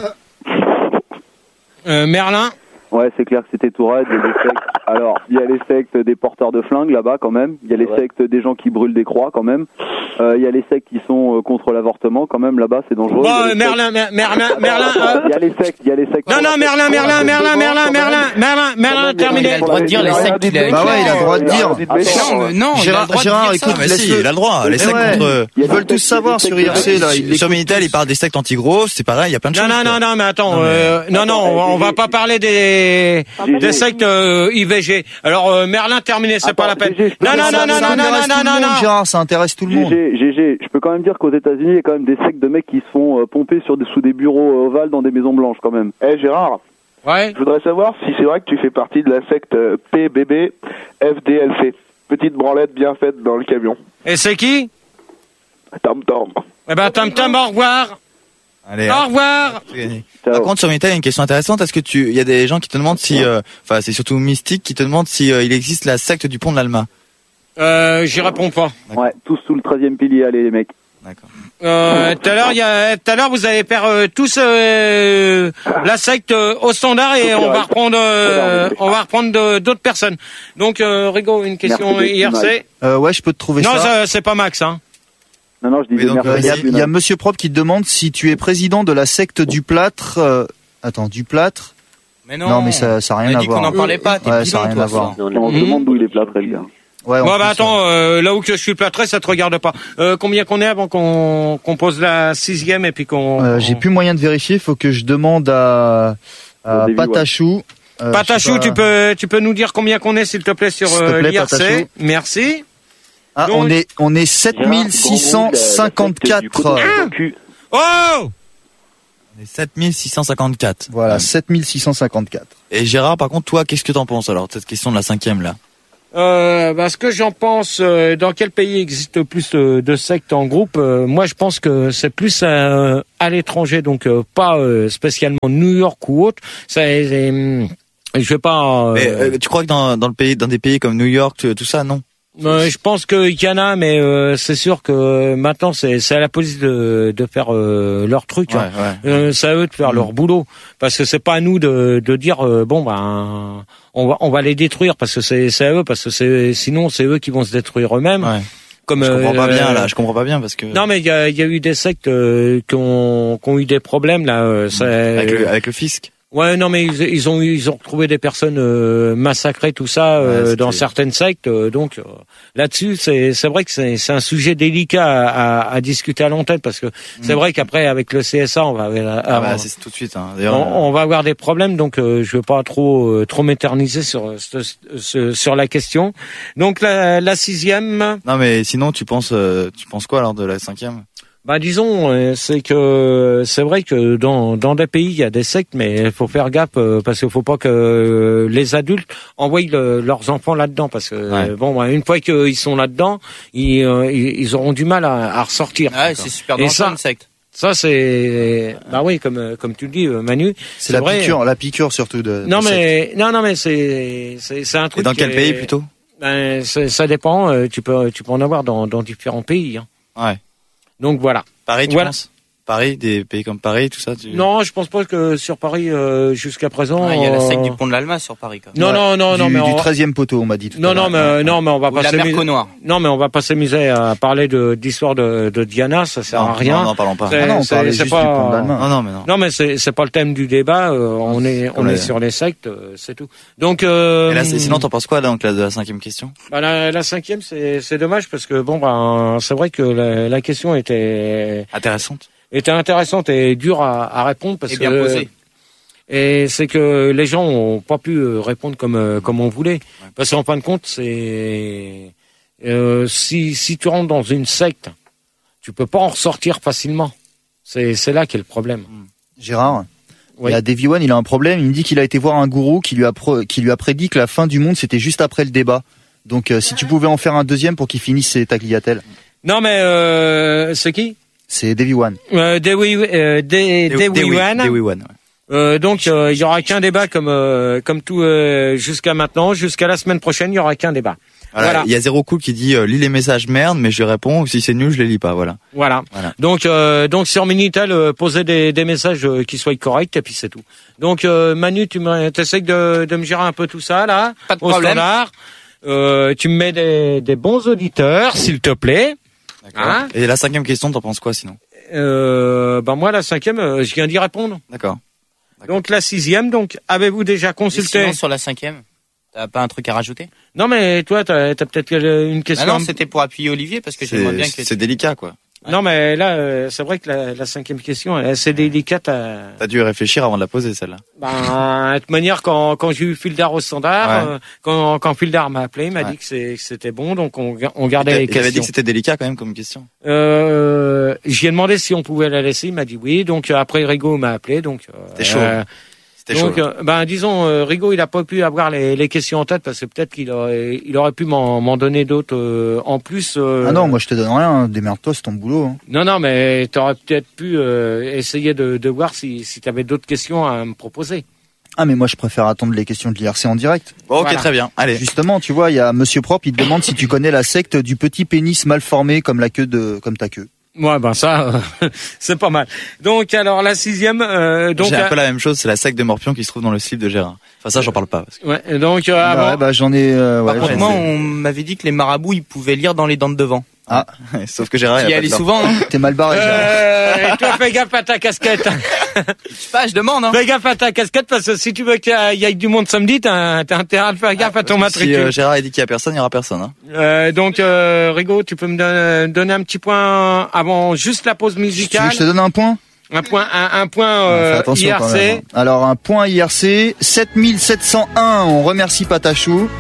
S2: Euh, Merlin.
S9: Ouais, c'est clair que c'était Tourette. Il y a des sectes. Alors, il y a les sectes des porteurs de flingues là-bas quand même. Il y a les
S5: Ouais.
S9: sectes des gens qui brûlent des croix quand même. Euh, il y a les sectes qui sont euh, contre l'avortement quand même là-bas, c'est dangereux.
S2: Bon,
S9: Il y a
S2: euh,
S9: les
S2: Merlin, Mer- Merlin, Merlin.
S9: sectes-
S2: euh,
S9: Il y a les sectes, il y a les sectes.
S2: Non, non, Merlin, Merlin, Merlin, Merlin, Merlin, Merlin, Merlin, terminé.
S3: Il a le droit de dire les sectes qu'il a.
S1: Bah ouais, il a le droit de dire.
S3: Non, mais non, il a le
S1: Gérard,
S3: droit de
S1: Gérard,
S3: dire ça.
S1: écoute,
S6: Ah, mais si,
S1: laisse-le.
S6: il a le droit. Les
S1: Mais
S6: sectes
S1: ouais.
S6: contre.
S1: Ils veulent tous savoir sur I R C là. Ils
S6: Sur Minitel, il parle des sectes anti-grosses, c'est pareil, il y a plein de
S2: Non,
S6: choses.
S2: non,
S6: quoi.
S2: non, non, mais attends,
S6: Non, mais-
S2: euh, non, non, on va, on va pas parler des, des sectes euh, I V G. Alors, euh, Merlin, terminé, c'est
S9: Attends,
S2: pas la peine.
S9: G G, je peux
S2: Non,
S9: dire
S2: non,
S9: ça,
S2: non, non,
S1: Ça
S2: non, non,
S1: intéresse
S2: non,
S1: tout le
S2: non,
S1: monde,
S2: non.
S1: Gérard, ça intéresse tout le monde.
S9: G G, G G, je peux quand même dire qu'aux États-Unis, il y a quand même des sectes de mecs qui se font euh, pomper sur des, sous des bureaux euh, ovales dans des maisons blanches quand même.
S8: Eh Gérard,
S2: Ouais.
S8: je voudrais savoir si c'est vrai que tu fais partie de la secte euh, P B B F D L C. Petite branlette bien faite dans le camion.
S2: Et c'est qui?
S8: Tam tam.
S2: Eh ben, Tam Tam, au revoir.
S6: Allez,
S2: Au revoir.
S6: Par
S9: Ciao.
S6: contre, sur Minitel, il y a une question intéressante. Est-ce que tu, il y a des gens qui te demandent si, euh, enfin, c'est surtout Mystique qui te demandent si euh, il existe la secte du pont de l'Alma.
S2: Euh, j'y réponds pas.
S9: Ouais, tous sous le treizième pilier, allez les mecs.
S6: D'accord.
S2: Euh, tout à l'heure, il y a, tout à l'heure, vous allez faire euh, tous euh, la secte euh, au standard et on va reprendre, euh, on va reprendre de- d'autres personnes. Donc, euh, Rigo, une question
S9: Merci,
S2: I R C.
S1: Euh, ouais, je peux te trouver
S2: Non,
S1: ça.
S2: ça, c'est pas Max, hein.
S9: Non, non, je disais
S6: Oui, donc,
S1: Euh, Il
S9: merci.
S1: y, a-
S6: vas-y.
S1: il y a Monsieur Propre qui te demande si tu es président de la secte du plâtre. euh, Attends, du plâtre.
S3: Mais
S1: Non, mais ça, ça a
S3: On
S1: rien
S3: a
S1: à
S3: dit qu'on
S1: voir.
S3: n'en parlait pas. T'es
S1: Ouais,
S3: bidon,
S1: ça a rien
S3: toi,
S1: à voir.
S3: ça.
S5: Non,
S9: On se
S5: non.
S9: demande d'où il est plâtré, le gars.
S1: Ouais, en
S2: Bon, bah
S1: plus,
S2: attends, euh, là où que je suis plâtré, ça te regarde pas. Euh, combien qu'on est avant qu'on qu'on pose la sixième et puis qu'on...
S1: euh, J'ai
S2: qu'on-
S1: plus moyen de vérifier. Faut que je demande à, à
S9: Au début,
S1: Patachou. Euh,
S2: Patachou,
S1: je sais
S2: tu
S1: pas.
S2: peux, tu peux nous dire combien qu'on est, s'il te plaît, sur
S1: S'il te
S2: euh,
S1: plaît,
S2: l'I R C.
S1: Patachou.
S2: Merci.
S1: Ah,
S2: Donc-
S1: on est on est sept mille six cent cinquante-quatre.
S2: Oh
S6: On est sept mille six cent cinquante-quatre.
S1: Voilà, sept mille six cent cinquante-quatre.
S6: Et Gérard, par contre, toi, qu'est-ce que t'en penses alors de cette question de la cinquième là?
S2: Euh, bah, ce que j'en pense, euh, dans quel pays existe plus de, de sectes en groupe, euh, moi je pense que c'est plus euh, à l'étranger, donc euh, pas euh, spécialement New York ou autre. Ça, euh, je vais pas. Euh,
S6: Mais, euh, tu crois que dans, dans le pays, dans des pays comme New York, tout ça, non?
S2: Euh, je pense qu'il y en a, mais euh, c'est sûr que maintenant c'est c'est à la police de de faire euh, leur truc.
S6: Ouais,
S2: hein.
S6: ouais.
S2: Euh, c'est à eux de faire
S6: Mmh.
S2: leur boulot, parce que c'est pas à nous de de dire euh, bon ben on va on va les détruire parce que c'est c'est à eux, parce que c'est sinon c'est eux qui vont se détruire eux-mêmes.
S6: Ouais.
S2: Comme
S6: Je comprends pas
S2: euh,
S6: bien là, je comprends pas bien parce que.
S2: Non mais il y a il y a eu des sectes euh, qui ont qui ont eu des problèmes là. Euh, c'est-
S6: Avec le, avec le fisc.
S2: Ouais, non, mais ils, ils ont eu, ils ont retrouvé des personnes euh, massacrées, tout ça, euh,
S6: Ouais,
S2: dans
S6: c'était-
S2: certaines sectes. euh, donc euh, là-dessus, c'est c'est vrai que c'est c'est un sujet délicat à, à, à discuter à l'antenne, parce que c'est vrai qu'après avec le C S A, on va
S6: Ah bah
S2: on,
S6: c'est tout de suite. Hein. D'ailleurs,
S2: on, on va avoir des problèmes. Donc euh, je veux pas trop euh, trop m'éterniser sur ce- ce- sur la question. Donc la, la sixième.
S6: non mais sinon tu penses, euh, tu penses quoi alors de la cinquième?
S2: Bah disons, euh, c'est que c'est vrai que dans dans des pays il y a des sectes, mais il faut faire gaffe euh, parce qu'il faut pas que euh, les adultes envoient le- leurs enfants là-dedans, parce que
S6: Ouais.
S2: euh, bon, bah, une fois qu'ils sont là-dedans, ils, euh, ils ils auront du mal à, à ressortir.
S3: Ah ouais, c'est super
S2: Et
S3: dangereux
S2: ça-
S3: une secte.
S2: Ça c'est bah oui, comme euh, comme tu le dis, euh, Manu.
S1: C'est la
S2: vrai.
S1: piqûre, la piqûre surtout de.
S2: Non
S1: de
S2: mais non non mais c'est c'est c'est un truc.
S6: Et dans
S2: qui
S6: quel
S2: est-
S6: pays plutôt?
S2: Ben, c'est- ça dépend. euh, Tu peux tu peux en avoir dans dans différents pays. Hein.
S6: Ouais.
S2: Donc voilà.
S6: Paris, tu
S2: Voilà.
S6: penses? Paris, des pays comme Paris, tout ça. Tu...
S2: Non, je pense pas que sur Paris euh, jusqu'à présent.
S3: Ouais, Il y a la secte
S2: euh,
S3: du pont de l'Alma sur Paris, quoi.
S2: Non,
S1: Ouais,
S2: non, non,
S1: du,
S2: non, mais
S1: du
S2: on...
S1: treizième poteau, on m'a dit tout
S2: non,
S1: à l'heure.
S2: non, mais non, mais on va
S3: Ou
S2: pas
S3: la
S2: s'amuser.
S3: Merco Noire.
S2: Non, mais on va pas s'amuser à parler de d'histoire de, de Diana, ça sert
S6: non,
S2: à rien.
S6: Non, non, parlons pas.
S2: C'est-
S1: Ah non, on
S2: c'est-
S1: parlait
S2: c'est
S1: juste
S2: pas-
S1: du pont de l'Allemagne.
S6: Non, non, mais non.
S2: Non, mais c'est c'est pas le thème du débat. euh, on est on
S6: comme
S2: est
S6: la-
S2: sur les sectes, euh, c'est tout. Donc. Euh,
S6: Et là, c'est- sinon, t'en penses quoi donc là, de la cinquième question?
S2: bah, la, la cinquième, c'est c'est dommage parce que bon, ben, c'est vrai que la, la question était
S6: Intéressante.
S2: était intéressante et dure à, à répondre parce
S3: Et bien
S2: que.
S3: posée.
S2: Et c'est que les gens ont pas pu euh, répondre comme euh, comme on voulait, parce qu'en fin de compte, c'est euh, si si tu rentres dans une secte, tu peux pas en ressortir facilement. C'est c'est là qu'est le problème.
S1: Gérard,
S2: Oui.
S1: il y a Davy One, il a un problème. Il me dit qu'il a été voir un gourou qui lui a pro- qui lui a prédit que la fin du monde c'était juste après le débat. Donc euh, si tu pouvais en faire un deuxième pour qu'il finisse ses tagliatelles.
S2: Non mais euh, c'est qui?
S1: C'est Davy One.
S2: euh, Dewey euh, De- Dewey One.
S6: Dewey One. ouais.
S2: Euh, donc euh, il y aura qu'un débat comme euh, comme tout euh, jusqu'à maintenant, jusqu'à la semaine prochaine, il y aura qu'un débat.
S6: Voilà.
S2: Voilà.
S6: Il y a Zéro Cool qui dit euh, lis les messages merde, mais je réponds. Si c'est nul, je les lis pas. Voilà.
S2: Voilà.
S6: Voilà.
S2: Donc euh, donc sur Minitel, euh, posez des, des messages euh, qui soient corrects et puis c'est tout. Donc euh, Manu, tu me t'essayes de, de me gérer un peu tout ça là.
S3: Pas de
S2: au
S3: problème.
S2: standard. Euh, tu me mets des, des bons auditeurs, s'il te plaît. Hein
S6: Et la cinquième question, t'en penses quoi sinon?
S2: Euh, ben moi la cinquième, euh, je viens d'y répondre.
S6: D'accord. D'accord.
S2: Donc la sixième, donc avez-vous déjà
S3: Et
S2: consulté?
S3: sinon, sur la cinquième, t'as pas un truc à rajouter?
S2: Non mais toi t'as as, peut-être une
S3: Bah
S2: question.
S3: non, c'était pour appuyer Olivier parce que j'aimerais bien
S6: C'est
S3: que.
S6: c'est délicat quoi.
S2: Non mais là euh, c'est vrai que la, la cinquième question, elle, c'est délicate. À...
S6: T'as dû y réfléchir avant de la poser celle-là.
S2: Ben, de toute manière, quand, quand j'ai eu Fildar au standard,
S6: Ouais.
S2: euh, quand, quand Fildar m'a appelé, il m'a
S6: Ouais.
S2: dit que c'est- que c'était bon, donc on, on gardait les
S6: Il t'avait dit
S2: questions.
S6: que c'était délicat quand même comme question.
S2: Euh, j'y ai demandé si on pouvait la laisser, il m'a dit oui, donc euh, après Rigo m'a appelé, donc. Euh,
S6: C'était chaud.
S2: euh,
S6: C'était chaud.
S2: donc,
S6: là.
S2: euh, ben disons, euh, Rigo, il a pas pu avoir les, les questions en tête parce que peut-être qu'il aurait, il aurait pu m'en m'en donner d'autres euh, en plus. euh,
S1: Ah non, moi je te donne rien. hein. Démerde-toi, c'est ton boulot. hein.
S2: Non, non, mais t'aurais peut-être pu euh, essayer de, de voir si, si t'avais d'autres questions à me proposer.
S1: Ah mais moi je préfère attendre les questions de l'I R C en direct.
S6: Bon, ok,
S2: voilà.
S6: très bien. Allez.
S1: Justement, tu vois, il y a Monsieur Propre, il te demande si tu connais la secte du petit pénis mal formé comme la queue de comme ta queue.
S2: Ouais, ben ça, euh, c'est pas mal. Donc alors la sixième, euh, donc
S6: J'ai un
S2: euh,
S6: peu la même chose, c'est la secte de Morpion qui se trouve dans le slip de Gérard. Enfin ça, j'en parle pas. Parce que...
S2: ouais, donc euh,
S1: Bah,
S2: avant,
S1: ouais, bah j'en ai. euh, ouais,
S3: Par contre,
S1: j'en ai-
S3: moi, on m'avait dit que les marabouts, ils pouvaient lire dans les dents de devant.
S1: Ah,
S6: Sauf que Gérard,
S3: Tu
S6: il
S3: y
S6: a pas
S3: allais
S6: de dents.
S3: souvent, hein?
S1: t'es mal barré. Gérard.
S2: euh, et toi fais gaffe à ta casquette.
S3: Je sais pas, je demande, hein.
S2: Fais gaffe à ta casquette parce que si tu veux qu'il y ait du monde samedi, t'as t'as intérêt à faire gaffe à ton
S6: Si
S2: matricule.
S6: euh, Gérard a dit qu'il y a personne, il y aura personne. Hein.
S2: Euh, donc euh, Rigo, tu peux me don- donner un petit point avant juste la pause
S1: Tu veux
S2: musicale.
S1: que je te donne un point?
S2: Un point, un, un point
S1: Ouais,
S2: euh,
S1: fais attention
S2: I R
S1: quand
S2: C.
S1: même, hein. Alors un point I R C, sept mille sept cent un. On remercie Patachou.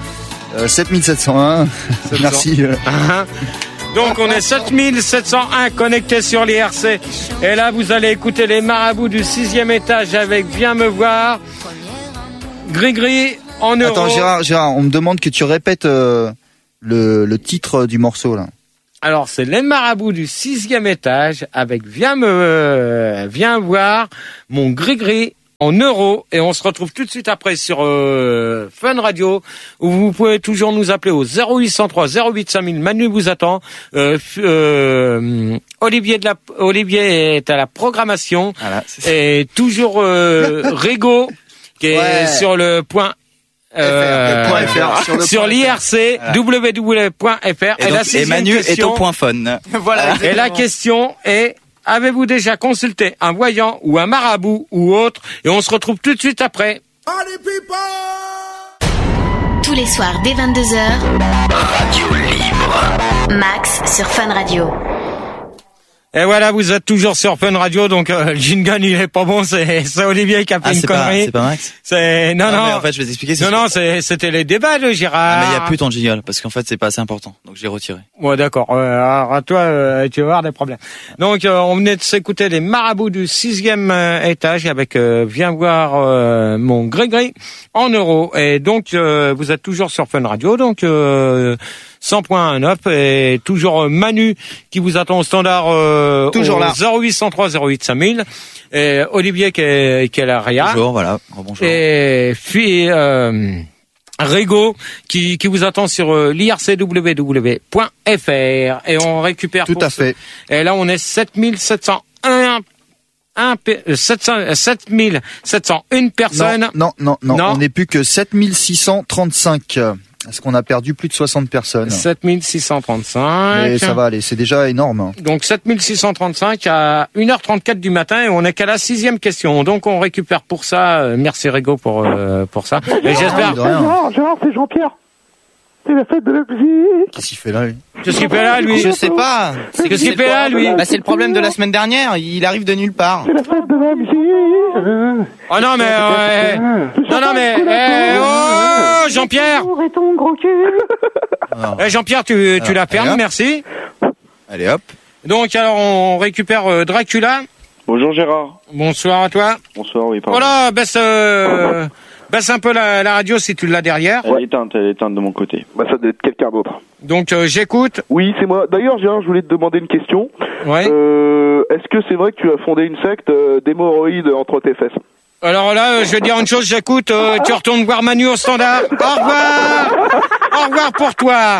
S1: euh, sept mille sept cent un. Merci.
S2: Donc on est sept mille sept cent un connectés sur l'I R C. Et là vous allez écouter les marabouts du sixième étage avec Viens me voir. Gris-gris en euros.
S1: Attends Gérard, Gérard, on me demande que tu répètes euh, le, le titre du morceau là.
S2: Alors c'est les marabouts du sixième étage avec Viens me euh, Viens voir mon gris-gris en euros, et on se retrouve tout de suite après sur euh, Fun Radio, où vous pouvez toujours nous appeler au zéro huit cent trois zéro huit cinq mille. Manu vous attend. Euh, euh, Olivier de la Olivier est à la programmation. Voilà, et toujours euh, Régo qui est ouais. sur le point. Euh,
S1: F R, le point
S2: sur, sur l'I R C, voilà. w w w point f r.
S6: Et,
S2: et,
S6: donc,
S2: la
S6: et Manu
S2: question,
S6: est au point fun.
S2: Voilà. Et la question est: avez-vous déjà consulté un voyant ou un marabout ou autre? Et on se retrouve tout de suite après.
S10: Tous les soirs dès vingt-deux heures, Radio Libre. Max sur Fun Radio.
S2: Et voilà, vous êtes toujours sur Fun Radio, donc euh, le jingle il est pas bon, c'est, c'est Olivier qui a fait
S6: ah,
S2: une
S6: c'est
S2: connerie.
S6: Pas, c'est pas Max.
S2: C'est non ah, non.
S6: Mais en fait, je vais t'expliquer.
S2: Non non, c'est, c'était les débats de Gérard.
S6: Ah, mais il y a plus ton jingle parce qu'en fait c'est pas assez important, donc je l'ai retiré.
S2: Ouais d'accord. Euh, alors à toi, euh, tu vas avoir des problèmes. Donc euh, on venait de s'écouter les marabouts du sixième euh, étage avec euh, Viens voir euh, mon Grégory en euros. Et donc euh, vous êtes toujours sur Fun Radio, donc. Euh, cent point neuf et toujours Manu qui vous attend au standard euh,
S3: toujours
S2: au
S3: là
S2: zéro huit cent trois zéro huit cinq mille et Olivier qui est, qui est là Ria.
S6: Bonjour, voilà. Oh, bonjour.
S2: Et puis euh, Régo qui, qui vous attend sur euh, l'I R C w w w point f r et on récupère
S1: tout à fait.
S2: Et là on est sept mille sept cent un Un, sept mille sept cent un personnes.
S1: Non, non, non, non. On n'est plus que sept mille six cent trente-cinq. Est-ce qu'on a perdu plus de soixante personnes?
S2: sept mille six cent trente-cinq.
S1: Mais ça va aller, c'est déjà énorme.
S2: Donc sept mille six cent trente-cinq à une heure trente-quatre du matin et on est qu'à la sixième question. Donc on récupère pour ça. Euh, merci Régo pour euh, pour ça. Et j'espère.
S8: Gérard, Gérard, c'est Jean-Pierre. C'est la fête de la musique.
S1: Qu'est-ce qu'il fait là, lui?
S2: Qu'est-ce qu'il fait là, lui?
S3: Je sais pas.
S2: C'est Qu'est-ce qu'il fait là, lui?
S3: Bah, c'est le problème de la semaine dernière. Il arrive de nulle part.
S8: C'est la fête de la musique.
S2: Oh non, mais, euh, non, non, mais, eh, oh, Jean-Pierre!
S4: Et ton gros cul.
S2: Eh, Jean-Pierre, tu, tu la fermes, merci.
S6: Allez, hop.
S2: Donc, alors, on récupère euh, Dracula.
S7: Bonjour, Gérard.
S2: Bonsoir à toi.
S7: Bonsoir, oui, pardon.
S2: Voilà, baisse, euh, baisse un peu la, la radio si tu l'as derrière.
S7: Elle est éteinte, elle est éteinte de mon côté.
S8: Bah, ça doit être quelqu'un d'autre.
S2: Donc, euh, j'écoute.
S8: Oui, c'est moi. D'ailleurs, Gérard, je voulais te demander une question.
S2: Ouais.
S8: Euh, est-ce que c'est vrai que tu as fondé une secte euh, d'hémorroïdes entre tes fesses?
S2: Alors là, euh, je vais dire une chose, j'écoute, euh, tu retournes voir Manu au standard. Au revoir. Au revoir pour toi.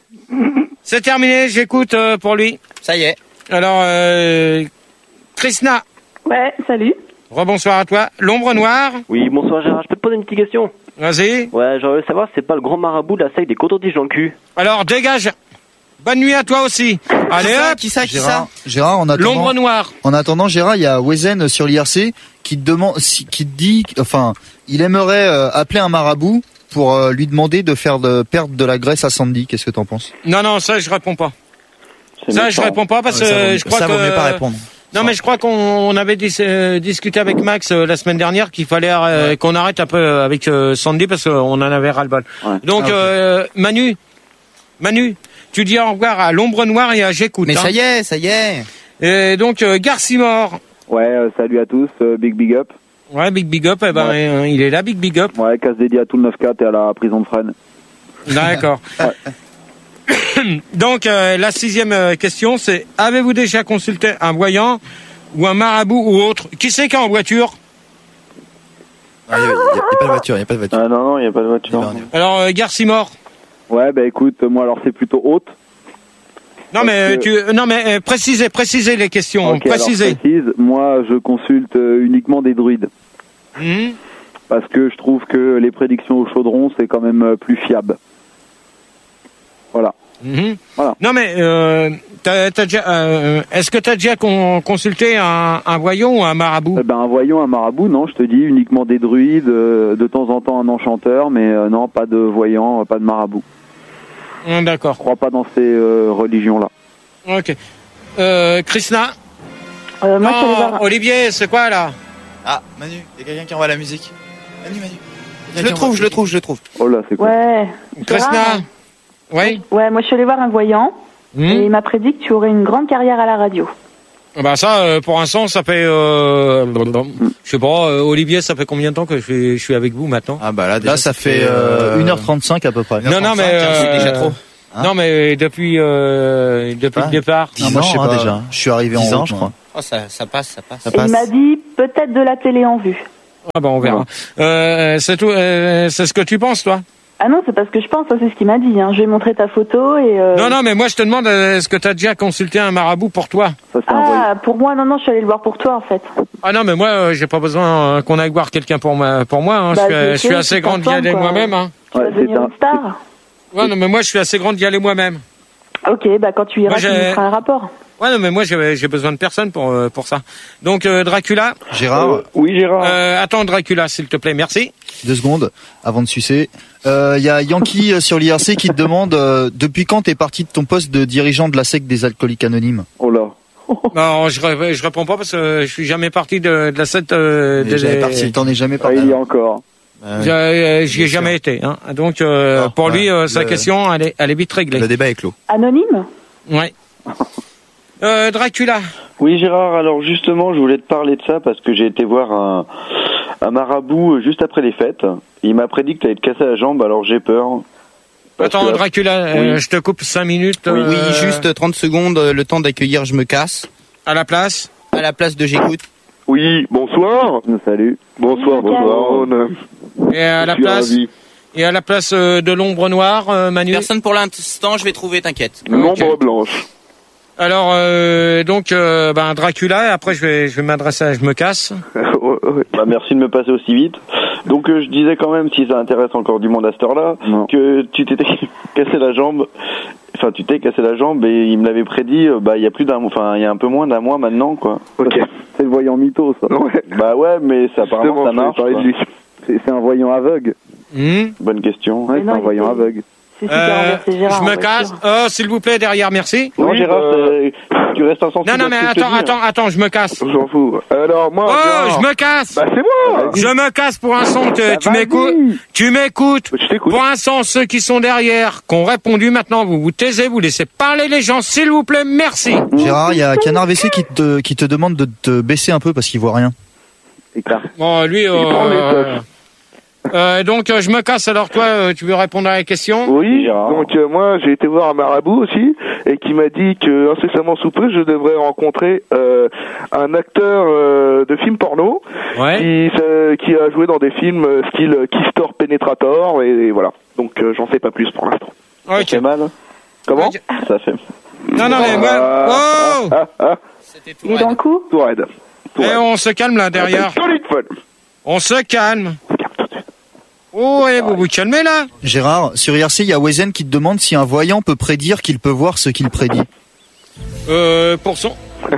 S2: C'est terminé, j'écoute euh, pour lui.
S3: Ça y est.
S2: Alors, euh, Krishna.
S4: Ouais, salut.
S2: Rebonsoir à toi. L'ombre noire.
S5: Oui, bonsoir Gérard, je peux te poser une petite question?
S2: Vas-y.
S5: Ouais, j'aurais savoir si c'est pas le grand marabout de la secte des cotons-tiges dans le cul.
S2: Alors, dégage. Bonne nuit à toi aussi. Allez hop.
S3: Qui ça, qui
S1: Gérard,
S3: ça
S1: Gérard, en attendant,
S2: L'ombre noire.
S1: En attendant, Gérard, il y a Wezen sur l'I R C qui te demande, qui te dit, enfin, il aimerait euh, appeler un marabout pour euh, lui demander de faire de perdre de la graisse à Sandy. Qu'est-ce que t'en penses?
S2: Non, non, ça je réponds pas.
S7: C'est
S2: Ça
S7: méchant.
S2: je réponds pas parce que
S6: ça vaut,
S2: je crois
S6: ça
S2: que
S6: vaut mieux pas répondre.
S2: Non, mais je crois qu'on on avait dis, euh, discuté avec Max euh, la semaine dernière qu'il fallait euh, ouais. qu'on arrête un peu avec euh, Sandy parce qu'on en avait ras-le-bol. Ouais. Donc, ah, okay. euh, Manu, Manu, tu dis au revoir à l'ombre noire et à j'écoute.
S3: Mais
S2: hein.
S3: ça y est, ça y est.
S2: Et donc, euh, Garcimore.
S9: Ouais, euh, salut à tous, euh, big big up.
S2: Ouais, big big up, eh ben,
S9: ouais.
S2: euh, il est là, big big up.
S9: Ouais, casse dédié à tout le neuf quatre et à la prison de Fresnes.
S2: D'accord. ouais. Donc, euh, la sixième euh, question, c'est avez-vous déjà consulté un voyant ou un marabout ou autre? Qui c'est qui est en voiture?
S6: Il n'y a, a, a pas de voiture, il n'y a pas de voiture.
S7: Ah non, non, il n'y a pas de voiture.
S2: Alors, euh, Garcimore.
S9: Ouais, bah écoute, moi alors c'est plutôt haute.
S2: Non mais, que... tu, non mais euh, précisez, précisez les questions,
S9: okay,
S2: précisez.
S9: Alors, précise, moi je consulte euh, uniquement des druides.
S2: Mmh.
S9: Parce que je trouve que les prédictions au chaudron c'est quand même euh, plus fiable. Voilà.
S2: Mmh.
S9: Voilà.
S2: Non mais, euh, t'as, t'as déjà, euh, est-ce que tu as déjà con, consulté un, un voyant ou un marabout?
S9: Eh ben un voyant, un marabout, non, je te dis uniquement des druides, euh, de temps en temps un enchanteur, mais euh, non, pas de voyant, pas de marabout.
S2: Mmh, d'accord.
S9: Je crois pas dans ces euh, religions-là.
S2: Ok. Euh, Krishna.
S4: Euh, moi,
S2: non, Olivier, c'est quoi là?
S6: Ah, Manu, il y a quelqu'un qui envoie la musique. Manu, Manu.
S3: Je le trouve, je le trouve, je le trouve.
S9: Oh là, c'est cool.
S4: Ouais.
S2: Krishna. Oui.
S4: Ouais, moi je suis allée voir un voyant
S2: Mmh.
S4: et il m'a prédit que tu aurais une grande carrière à la radio.
S2: Bah ça, euh, pour l'instant, ça fait, euh, je sais pas, euh, Olivier, ça fait combien de temps que je suis, je suis avec vous maintenant?
S6: Ah bah là, déjà,
S1: Là, ça fait euh, une heure trente-cinq à peu près.
S2: Non, non, mais euh,
S3: C'est déjà trop.
S6: Hein
S2: non, mais depuis, euh, depuis
S6: Ah.
S2: le départ.
S1: Ah, moi, je sais
S6: ans, hein,
S1: pas,
S6: déjà.
S1: Je suis arrivé en
S6: dix ans,
S1: route,
S6: je
S1: moi.
S6: crois.
S3: Oh, ça, ça passe, ça passe.
S6: Ça
S4: Et il
S6: passe.
S4: m'a dit peut-être de la télé en vue.
S2: Ah bah on verra. Euh, c'est tout, euh, c'est ce que tu penses, toi?
S4: Ah non, c'est pas ce que je pense, ça, c'est ce qu'il m'a dit. Hein. Je vais montrer ta photo et... Euh...
S2: Non, non, mais moi je te demande, euh, est-ce que tu as déjà consulté un marabout pour toi?
S9: Ça, c'est un voyant.
S4: Ah, pour moi, non, non, je suis allée le voir pour toi, en fait.
S2: Ah non, mais moi, euh, j'ai pas besoin euh, qu'on aille voir quelqu'un pour, ma, pour moi. Hein.
S4: Bah,
S2: je suis,
S4: je
S2: je suis
S4: sais,
S2: assez
S4: tu
S2: grande d'y
S4: t'entends,
S2: aller
S4: quoi.
S2: moi-même. Hein.
S4: Tu
S9: Ouais,
S4: vas devenir
S9: c'est un-
S4: une star.
S2: Ouais, non, mais moi je suis assez grande d'y aller moi-même.
S4: Ok, bah quand tu iras,
S2: Moi,
S4: tu
S2: j'ai-
S4: nous feras un rapport.
S2: Ouais, non, mais moi j'ai j'ai besoin de personne pour, euh, pour ça. Donc, euh, Dracula.
S1: Gérard,
S7: Euh, oui, Gérard.
S2: Euh, attends, Dracula, s'il te plaît, merci.
S1: deux secondes avant de sucer. Il euh, y a Yankee euh, sur l'I R C qui te demande euh, depuis quand t'es parti de ton poste de dirigeant de la secte des alcooliques anonymes.
S9: Oh là.
S2: Non, je, ré- je réponds pas parce que je suis jamais parti de, de la secte. Euh,
S1: Mais
S2: de,
S1: j'avais
S2: des-
S1: parti, t'en es jamais
S9: Ah,
S1: parti.
S9: il y a encore.
S6: Euh,
S2: J'y euh, j'y ai
S6: Bien sûr.
S2: jamais été. Hein. Donc, euh,
S6: Non,
S2: pour
S6: ouais,
S2: lui, euh, sa
S6: le-
S2: question, elle est, elle est vite réglée.
S6: Le débat est clos.
S4: Anonyme?
S2: Ouais. Euh, Dracula.
S7: Oui, Gérard, alors justement, je voulais te parler de ça parce que j'ai été voir un, un marabout juste après les fêtes. Il m'a prédit que tu allais te casser la jambe, alors j'ai peur. Parce
S2: Attends,
S7: que-
S2: Dracula, euh,
S7: Oui.
S2: je te coupe cinq minutes.
S3: Oui,
S2: euh,
S3: juste trente secondes, euh, le temps d'accueillir Je me casse.
S2: à la place.
S3: À la place de J'écoute.
S8: Oui, bonsoir.
S9: Salut.
S8: Bonsoir, bonsoir. On,
S2: Et à la
S8: je suis
S2: place.
S8: ravi.
S2: Et à la place euh, de l'ombre noire, euh, Manu.
S3: Personne pour l'instant, je vais trouver, t'inquiète.
S8: L'ombre blanche.
S2: Alors, euh, donc, euh, ben, Dracula, et après je vais, je vais m'adresser à Je me casse.
S8: Ouais, ouais.
S7: Bah, merci de me passer aussi vite. Donc euh, je disais quand même, si ça intéresse encore du monde à cette heure-là,
S9: Non.
S7: que tu t'étais cassé la jambe. Enfin, tu t'es cassé la jambe et il me l'avait prédit. euh, bah, il y a plus d'un, enfin, il y a un peu moins d'un mois maintenant, quoi.
S8: Ok.
S9: C'est le voyant mytho, ça.
S8: Ouais.
S7: Bah ouais, mais ça apparemment
S8: Justement,
S7: ça
S8: je voulais
S7: marche.
S8: parler de
S7: quoi.
S8: lui.
S9: C'est c'est un voyant aveugle.
S2: Hmm
S7: Bonne question.
S9: Ouais,
S4: Mais
S9: c'est
S4: non,
S9: un
S4: il
S9: voyant
S4: était-
S9: aveugle.
S4: C'est super
S2: Euh,
S4: renversé, Gérard.
S2: je
S4: en
S2: me
S4: voiture.
S2: casse. Oh, s'il vous plaît, derrière, merci.
S7: Non,
S8: Oui,
S7: Gérard,
S8: euh,
S7: c'est- tu restes insensible.
S2: Non, non,
S7: à
S2: mais
S7: ce que je te
S2: attends,
S7: dis.
S2: attends, attends, je me casse.
S8: On s'en fout. Alors, moi,
S2: Oh,
S8: Gérard-
S2: je me casse.
S8: Bah, c'est moi.
S2: Je me casse pour un son, tu,
S9: Bah,
S2: tu
S9: vas-y.
S2: m'écoutes. Tu m'écoutes.
S8: Je t'écoute.
S2: Pour l'instant, ceux qui sont derrière, qui ont répondu maintenant, vous vous taisez, vous laissez parler les gens, s'il vous plaît, merci.
S1: Gérard, il y a Canard V C qui te, qui te demande de te baisser un peu parce qu'il voit rien.
S9: Écart.
S2: Bon, lui,
S8: prend les
S2: euh, euh, donc euh, je me casse. Alors toi, euh, tu veux répondre à la question?
S8: Oui,
S7: Gérard.
S8: donc euh, moi j'ai été voir un marabout aussi et qui m'a dit que incessamment sous peu je devrais rencontrer euh, un acteur euh, de film porno
S2: Ouais.
S8: qui, euh, qui a joué dans des films euh, style Keystor Penetrator et, et voilà. Donc euh, j'en sais pas plus pour l'instant.
S7: Ça
S2: Ok.
S7: fait mal.
S8: Comment
S2: Ok.
S7: Ça fait.
S2: Non, non, mais moi. Oh.
S8: Ah, ah,
S3: C'était tout.
S4: Il est dans le coup?
S8: tout raide. Tout
S2: Et
S8: raide.
S2: on se calme là derrière.
S8: Solide folle.
S2: On se calme. Oh, et vous vous calmez là?
S1: Gérard, sur I R C, il y a Wezen qui te demande si un voyant peut prédire qu'il peut voir ce qu'il prédit.
S2: Euh, pour son.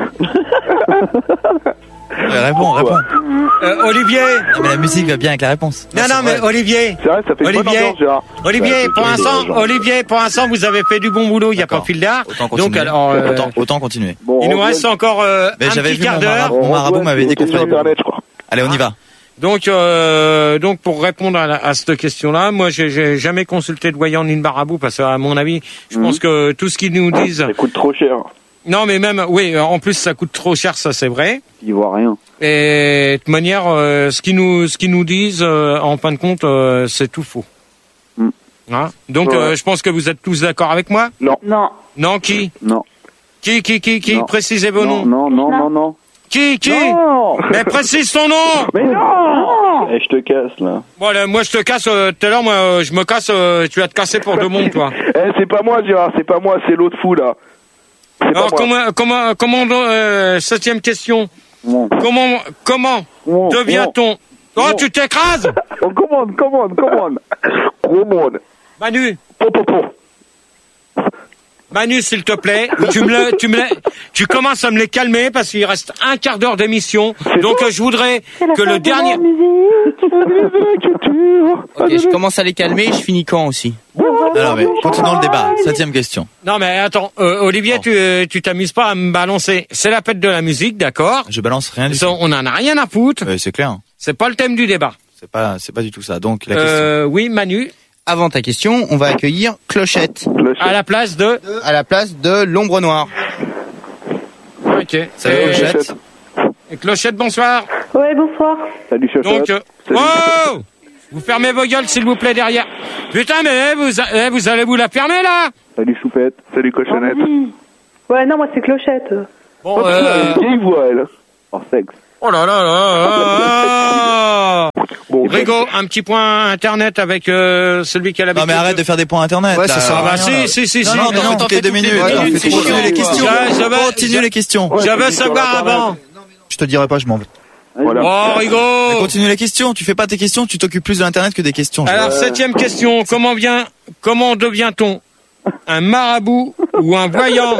S6: Euh, réponds, réponds.
S2: Euh, Olivier.
S6: Non, mais la musique va bien avec la réponse.
S2: Non, non, mais Olivier.
S8: C'est vrai, ça fait une bonne
S2: Olivier.
S8: ambiance, Gérard.
S2: Olivier,
S8: Ouais,
S2: pour
S8: c'est
S2: l'instant,
S8: genre.
S2: Olivier, pour l'instant, vous avez fait du bon boulot. Il n'y a pas
S6: D'accord.
S2: fil d'art.
S6: Autant continuer.
S2: Donc alors, euh,
S6: autant, autant continuer.
S8: Bon,
S2: il nous
S8: on
S2: reste
S8: doit-
S2: encore euh,
S6: Mais
S2: un
S6: j'avais
S2: petit
S6: vu
S2: quart
S6: mon
S2: d'heure.
S6: marabout. Mon marabout
S8: doit-
S6: m'avait dit qu'on
S8: sur
S6: ferait.
S8: Internet, je crois.
S6: Allez, on y va.
S2: Donc, euh, donc pour répondre à, la- à cette question-là, moi, j'ai, j'ai jamais consulté de voyant ni de marabout parce qu'à mon avis, je
S8: Mhm.
S2: pense que tout ce qu'ils nous disent,
S7: Ça coûte trop cher.
S2: non, mais même, oui, en plus, ça coûte trop cher, ça c'est vrai.
S9: Il voit rien.
S2: Et de toute manière, euh, ce qu'ils nous, ce qu'ils nous disent, euh, en fin de compte, euh, c'est tout faux.
S9: Mm.
S2: Hein Donc,
S8: Ouais.
S2: euh, je pense que vous êtes tous d'accord avec moi.
S4: Non.
S2: Non, qui,
S9: Non.
S2: qui, qui, qui, qui
S9: Non.
S2: Précisez vos
S9: Non,
S2: noms.
S9: non, non, non, non.
S2: Qui, qui
S9: Non.
S2: Mais précise ton nom.
S9: Mais non.
S7: Eh, je te casse là.
S2: Bon, là, moi, je te casse. euh, Tout à l'heure, moi, euh, je me casse. euh, tu vas te casser pour deux mondes, toi.
S8: Eh, c'est pas moi, Gérard, c'est pas moi, c'est l'autre fou là. C'est pas
S2: Alors,
S8: moi.
S2: comment, comment, comment, euh, septième question.
S9: Bon.
S2: Comment, comment
S9: Bon,
S2: devient-on? Oh,
S9: bon.
S2: tu t'écrases,
S9: Oh, commande, commande, commande.
S8: Gros monde.
S2: Manu.
S8: Po, po, po.
S2: Manu, s'il te plaît, tu me, le- tu me, le- tu commences à me les calmer parce qu'il reste un quart d'heure d'émission. Donc, euh, je voudrais
S4: C'est la
S2: que le
S4: fête de la
S2: dernier.
S4: musique.
S3: Ok, je commence à les calmer, je finis quand aussi?
S6: Alors, mais continuons le débat. Septième question.
S2: Non, mais attends, euh, Olivier,
S6: Bon.
S2: tu, euh, tu t'amuses pas à me balancer. C'est la fête de la musique, d'accord?
S6: Je balance rien du
S2: Ça,
S6: tout.
S2: on en a rien à foutre.
S6: Euh, c'est clair.
S2: C'est pas le thème du débat.
S6: c'est pas, c'est pas du tout ça. Donc la
S2: euh, oui, Manu.
S3: Avant ta question, on va accueillir Clochette.
S8: Clochette.
S2: À la place de.
S3: À la place de l'ombre noire.
S2: Ok.
S6: Salut
S2: Et-
S6: Clochette.
S2: Et Clochette, bonsoir.
S4: Ouais, bonsoir.
S8: Salut Chochotte.
S2: Donc, euh, oh, vous fermez vos gueules, s'il vous plaît, derrière. Putain, mais vous, eh, vous allez vous la fermer, là.
S8: Salut Choupette. Salut Cochonnette.
S4: Vas-y. Ouais, non, moi c'est Clochette.
S2: Bon,
S8: Oh,
S2: euh...
S8: vieille voix, elle. Hors sexe.
S2: Oh là là là.
S8: Bon,
S2: Rigo, un petit point internet avec euh, celui qui a l'habitude.
S6: Non mais arrête de faire des points internet.
S1: Ouais,
S6: là.
S1: ça sert à
S2: Ah bah
S1: rien.
S2: si, si, si,
S6: Non,
S2: si.
S6: non,
S2: mais
S6: non,
S2: non,
S6: toutes les deux minutes.
S1: Ouais,
S6: Alors,
S1: t'en fais trop,
S6: Continue les
S1: quoi.
S6: questions.
S2: Je- je vais-
S6: Continue les questions.
S2: Je veux
S8: tu dis
S2: savoir
S8: sur la
S2: avant.
S1: Je te dirai pas, je m'en vais.
S8: Voilà.
S2: Oh, Rigo.
S6: Mais continue les questions. Tu fais pas tes questions, tu t'occupes plus de l'internet que des questions.
S2: Alors, septième question. Comment vient, comment devient-on un marabout ou un voyant?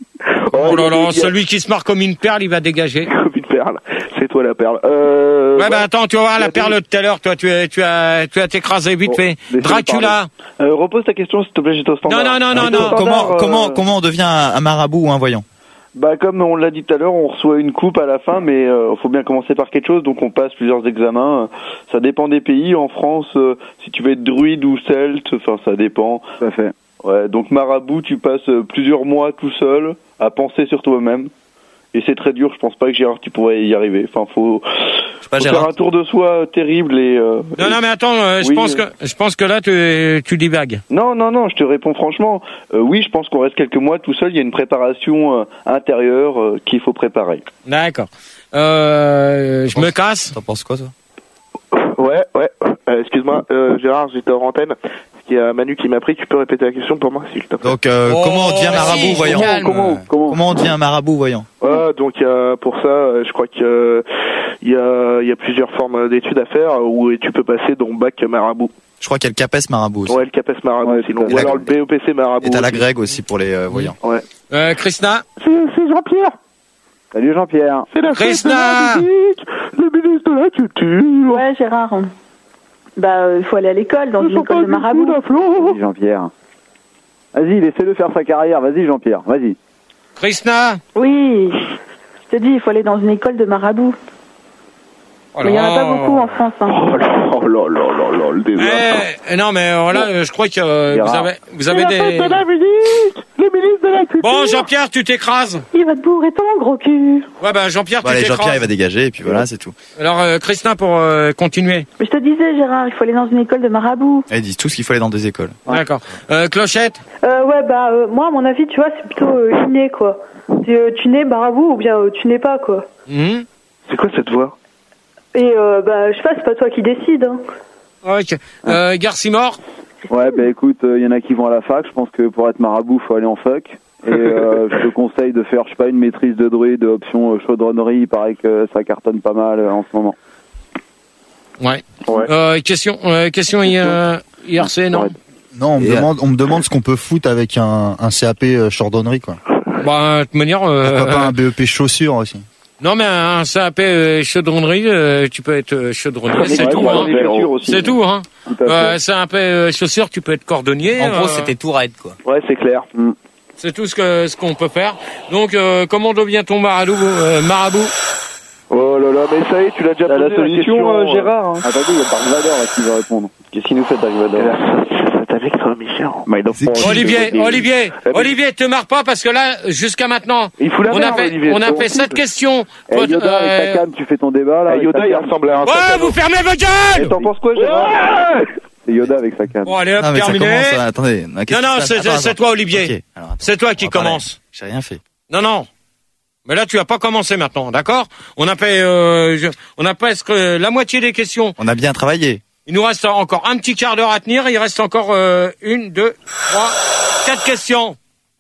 S2: Oh là là, celui qui se marre comme une perle, il va dégager.
S8: Comme une perle. C'est toi la perle. Euh...
S2: Ouais, bah attends, tu vas voir
S8: il y
S2: la
S8: a
S2: perle de tout à l'heure. Toi, tu, es- tu as, tu as t'écrasé vite
S8: Bon,
S2: fait.
S8: laissez-le
S2: Dracula.
S8: parler. Euh, repose ta question, s'il te plaît, j'étais au standard.
S2: Non, non, non, non,
S8: J'étais au
S2: non.
S8: standard,
S6: Comment,
S8: euh,
S6: comment, comment on devient un, un marabout ou un voyant?
S8: Bah, comme on l'a dit tout à l'heure, on reçoit une coupe à la fin, mais euh, faut bien commencer par quelque chose, donc on passe plusieurs examens. Ça dépend des pays. En France, euh, si tu veux être druide ou celte, enfin, ça dépend.
S9: Tout à fait.
S8: Ouais, donc marabout, tu passes euh, plusieurs mois tout seul à penser sur toi-même. Et c'est très dur, je pense pas que Gérard tu pourrais y arriver. Enfin, faut,
S6: C'est pas
S8: faut
S6: Gérard.
S8: faire un tour de soi terrible et... Euh,
S2: Non, non, mais attends, euh, je
S8: Oui,
S2: pense
S8: euh.
S2: que, je pense que là, tu, tu divagues.
S8: Non, non, non, je te réponds franchement. Euh, oui, je pense qu'on reste quelques mois tout seul. Il y a une préparation euh, intérieure euh, qu'il faut préparer.
S2: D'accord. Euh, je me casse.
S6: T'en penses quoi, toi?
S8: Ouais, ouais. Euh, excuse-moi, euh, Gérard, j'étais hors antenne. Il y a Manu qui m'a pris. Tu peux répéter la question pour moi, s'il te plaît.
S6: Donc, euh,
S2: Oh,
S6: comment on devient
S2: vas-y,
S6: marabout voyant?
S2: calme.
S8: Comment, comment
S6: Comment on devient un marabout voyant?
S8: Ouais, donc il y a, pour ça, euh, je crois qu'il y a, il y a plusieurs formes d'études à faire où tu peux passer donc bac marabout.
S6: Je crois qu'il y a le CAPES marabout aussi.
S8: Ouais, le CAPES marabout,
S9: Ouais,
S8: sinon.
S9: tout à
S8: Ou
S9: fait.
S8: alors le B E P C marabout.
S6: Et t'as la
S8: aussi.
S6: Greg aussi pour les euh, voyants.
S8: Ouais.
S2: Euh, Krishna.
S8: C'est c'est Jean-Pierre.
S9: Salut Jean-Pierre.
S8: C'est la
S2: Krishna.
S8: fête de la musique, le ministre de la culture.
S4: Ouais, Gérard. Bah, il faut aller à l'école, dans une école de marabout.
S9: Vas-y Jean-Pierre. Vas-y, laissez-le faire sa carrière. Vas-y Jean-Pierre, vas-y.
S2: Krishna.
S4: Oui, je te dis, il faut aller dans une école de marabout.
S2: Oh
S4: Mais il n'y en a
S2: là.
S4: pas beaucoup en France. Hein.
S8: Oh là oh là là là là, le désastre.
S2: Eh, non, mais euh, là, je crois que euh, vous
S9: Gérard.
S2: avez, vous avez
S8: C'est la fête
S2: des.
S8: de la musique, le ministre de la culture.
S2: Bon, Jean-Pierre, tu t'écrases.
S4: Il va te bourrer ton gros cul.
S2: Ouais, ben Jean-Pierre,
S6: Bon,
S2: tu
S6: allez,
S2: t'écrases.
S6: Jean-Pierre, il va dégager, et puis voilà, c'est tout.
S2: Alors, euh, Krishna, pour euh, continuer.
S4: Mais je te disais, Gérard, il faut aller dans une école de marabout.
S6: Ils disent tous qu'il faut aller dans des écoles.
S2: D'accord. Euh, Clochette.
S4: Euh, ouais, bah, euh, moi, à mon avis, tu vois, c'est plutôt euh, inné, quoi. C'est, euh, tu nais marabout ou bien euh, tu n'es pas, quoi.
S2: Hmm.
S8: C'est quoi cette voix?
S4: Et, euh, bah, je sais pas, c'est pas toi qui décide, hein.
S2: Ok. Euh, Garcimore.
S9: Ouais, bah écoute, il y en a qui vont à la fac. Je pense que pour être marabout, faut aller en fac. Et euh, je te conseille de faire, je sais pas, une maîtrise de druide, option euh, chaudronnerie. Il paraît que ça cartonne pas mal euh, en ce moment.
S2: Ouais.
S8: Ouais.
S2: Euh, question, euh, question I- I R C, non?
S1: Non, on me,
S6: Et,
S1: demande, on me demande ce qu'on peut foutre avec un, un C A P euh, chardonnerie, quoi.
S2: Bah, de toute manière, euh,
S1: Pourquoi pas un B E P chaussures aussi.
S2: non, mais un C A P euh, chaudronnerie, euh, tu peux être euh, chaudronnier, c'est
S9: Ouais,
S2: tout,
S9: ouais,
S2: hein.
S9: ouais, chaussures aussi.
S2: C'est tout, hein.
S9: Tout à fait.
S2: Euh, C A P euh, chaussures, tu peux être cordonnier.
S3: En gros,
S2: euh,
S3: c'était tout raide, quoi.
S8: Ouais, c'est clair.
S9: Mm.
S2: C'est tout ce que ce qu'on peut faire. Donc, euh, comment devient-on marabout, euh, marabout?
S8: Oh là là, mais ça y est, tu l'as déjà
S9: T'as
S8: posé
S9: la solution,
S8: question,
S9: euh,
S8: Gérard. Hein.
S9: Attendez, il y a Dark Vador là qui va répondre. Qu'est-ce qu'il nous fait Dark Vador?
S8: C'est avec toi, Michel.
S2: Olivier, Olivier, Olivier, te marre pas parce que là, jusqu'à maintenant,
S8: Il fout la
S2: on a
S8: merde,
S2: fait,
S8: Olivier.
S2: on a
S8: c'est
S2: fait
S8: bon.
S2: sept questions.
S9: Eh, Yoda, avec
S2: Euh,
S9: ta canne, tu fais ton débat là.
S8: Eh,
S9: avec
S8: Yoda,
S9: ta
S8: il
S9: canne.
S8: ressemble à un
S2: Ouais,
S8: sac à
S2: vous
S8: dos.
S2: fermez vos
S8: Et
S2: gueules!
S8: t'en penses quoi, Gérard?
S9: C'est Yoda avec sa canne.
S2: Bon, allez, hop,
S6: Non, mais ça
S2: terminé.
S6: commence, là, attendez.
S2: Non, non, c'est c'est toi, Olivier.
S6: Ok, alors, attends.
S2: C'est toi qui
S6: On va parler.
S2: commence.
S6: J'ai rien fait.
S2: Non, non. Mais là, tu as pas commencé maintenant, d'accord? On a fait, euh, je- on a presque euh, la moitié des questions.
S6: On a bien travaillé.
S2: Il nous reste encore un petit quart d'heure à tenir. Il reste encore euh, une, deux, trois, quatre questions.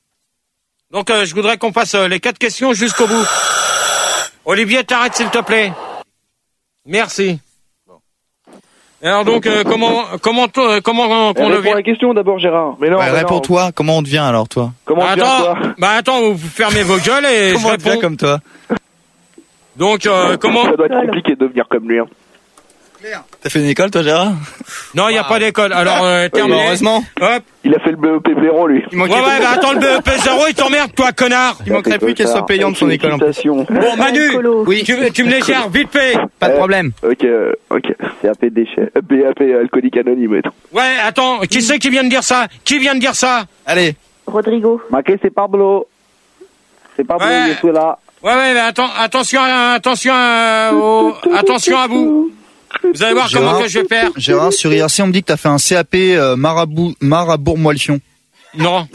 S2: Donc, euh, je voudrais qu'on fasse euh, les quatre questions jusqu'au bout. Olivier, t'arrêtes s'il te plaît. Merci. Alors donc, euh, comment, comment, euh, comment
S8: Eh,
S2: qu'on
S8: réponds
S2: devient?
S8: à la question d'abord, Gérard. Mais non,
S6: Ouais,
S8: mais non.
S6: réponds-toi. Comment on devient alors, toi?
S8: Comment
S2: Bah,
S8: tu viens,
S2: attends,
S8: toi
S2: bah attends, vous fermez vos gueules et
S6: Comment
S2: je
S6: on devient
S2: réponds.
S6: comme toi?
S2: Donc, euh, comment?
S8: Ça doit être compliqué de devenir comme lui. Hein.
S6: T'as fait une école, toi, Gérard?
S2: Non, il n'y a wow. pas d'école. Alors, euh, terminé.
S3: Heureusement.
S2: Hop.
S8: Il a fait le B E P zéro, lui.
S2: Ouais, ouais, bah attends, le B E P zéro, il t'emmerde, toi, connard.
S3: Il manquerait plus qu'elle soit payante, son école.
S2: Bon, Manu, oui. tu, tu me les gères, vite fait.
S3: Pas de problème.
S8: Ok, ok.
S9: C A P déchets.
S8: B A P alcoolique anonyme et tout.
S2: Ouais, attends, qui c'est qui vient de dire ça? Qui vient de dire ça?
S3: Allez.
S4: Rodrigo.
S9: Maquet, c'est Pablo. C'est Pablo,
S2: ouais.
S9: je suis là.
S2: Ouais, ouais, mais attends, attention, attention, euh, au, attention à vous. Vous allez voir Gérard, comment que je vais faire.
S1: Gérard, sur I R C, on me dit que t'as fait un C A P euh, Marabout, Marabourg-Moelfion.
S2: Non.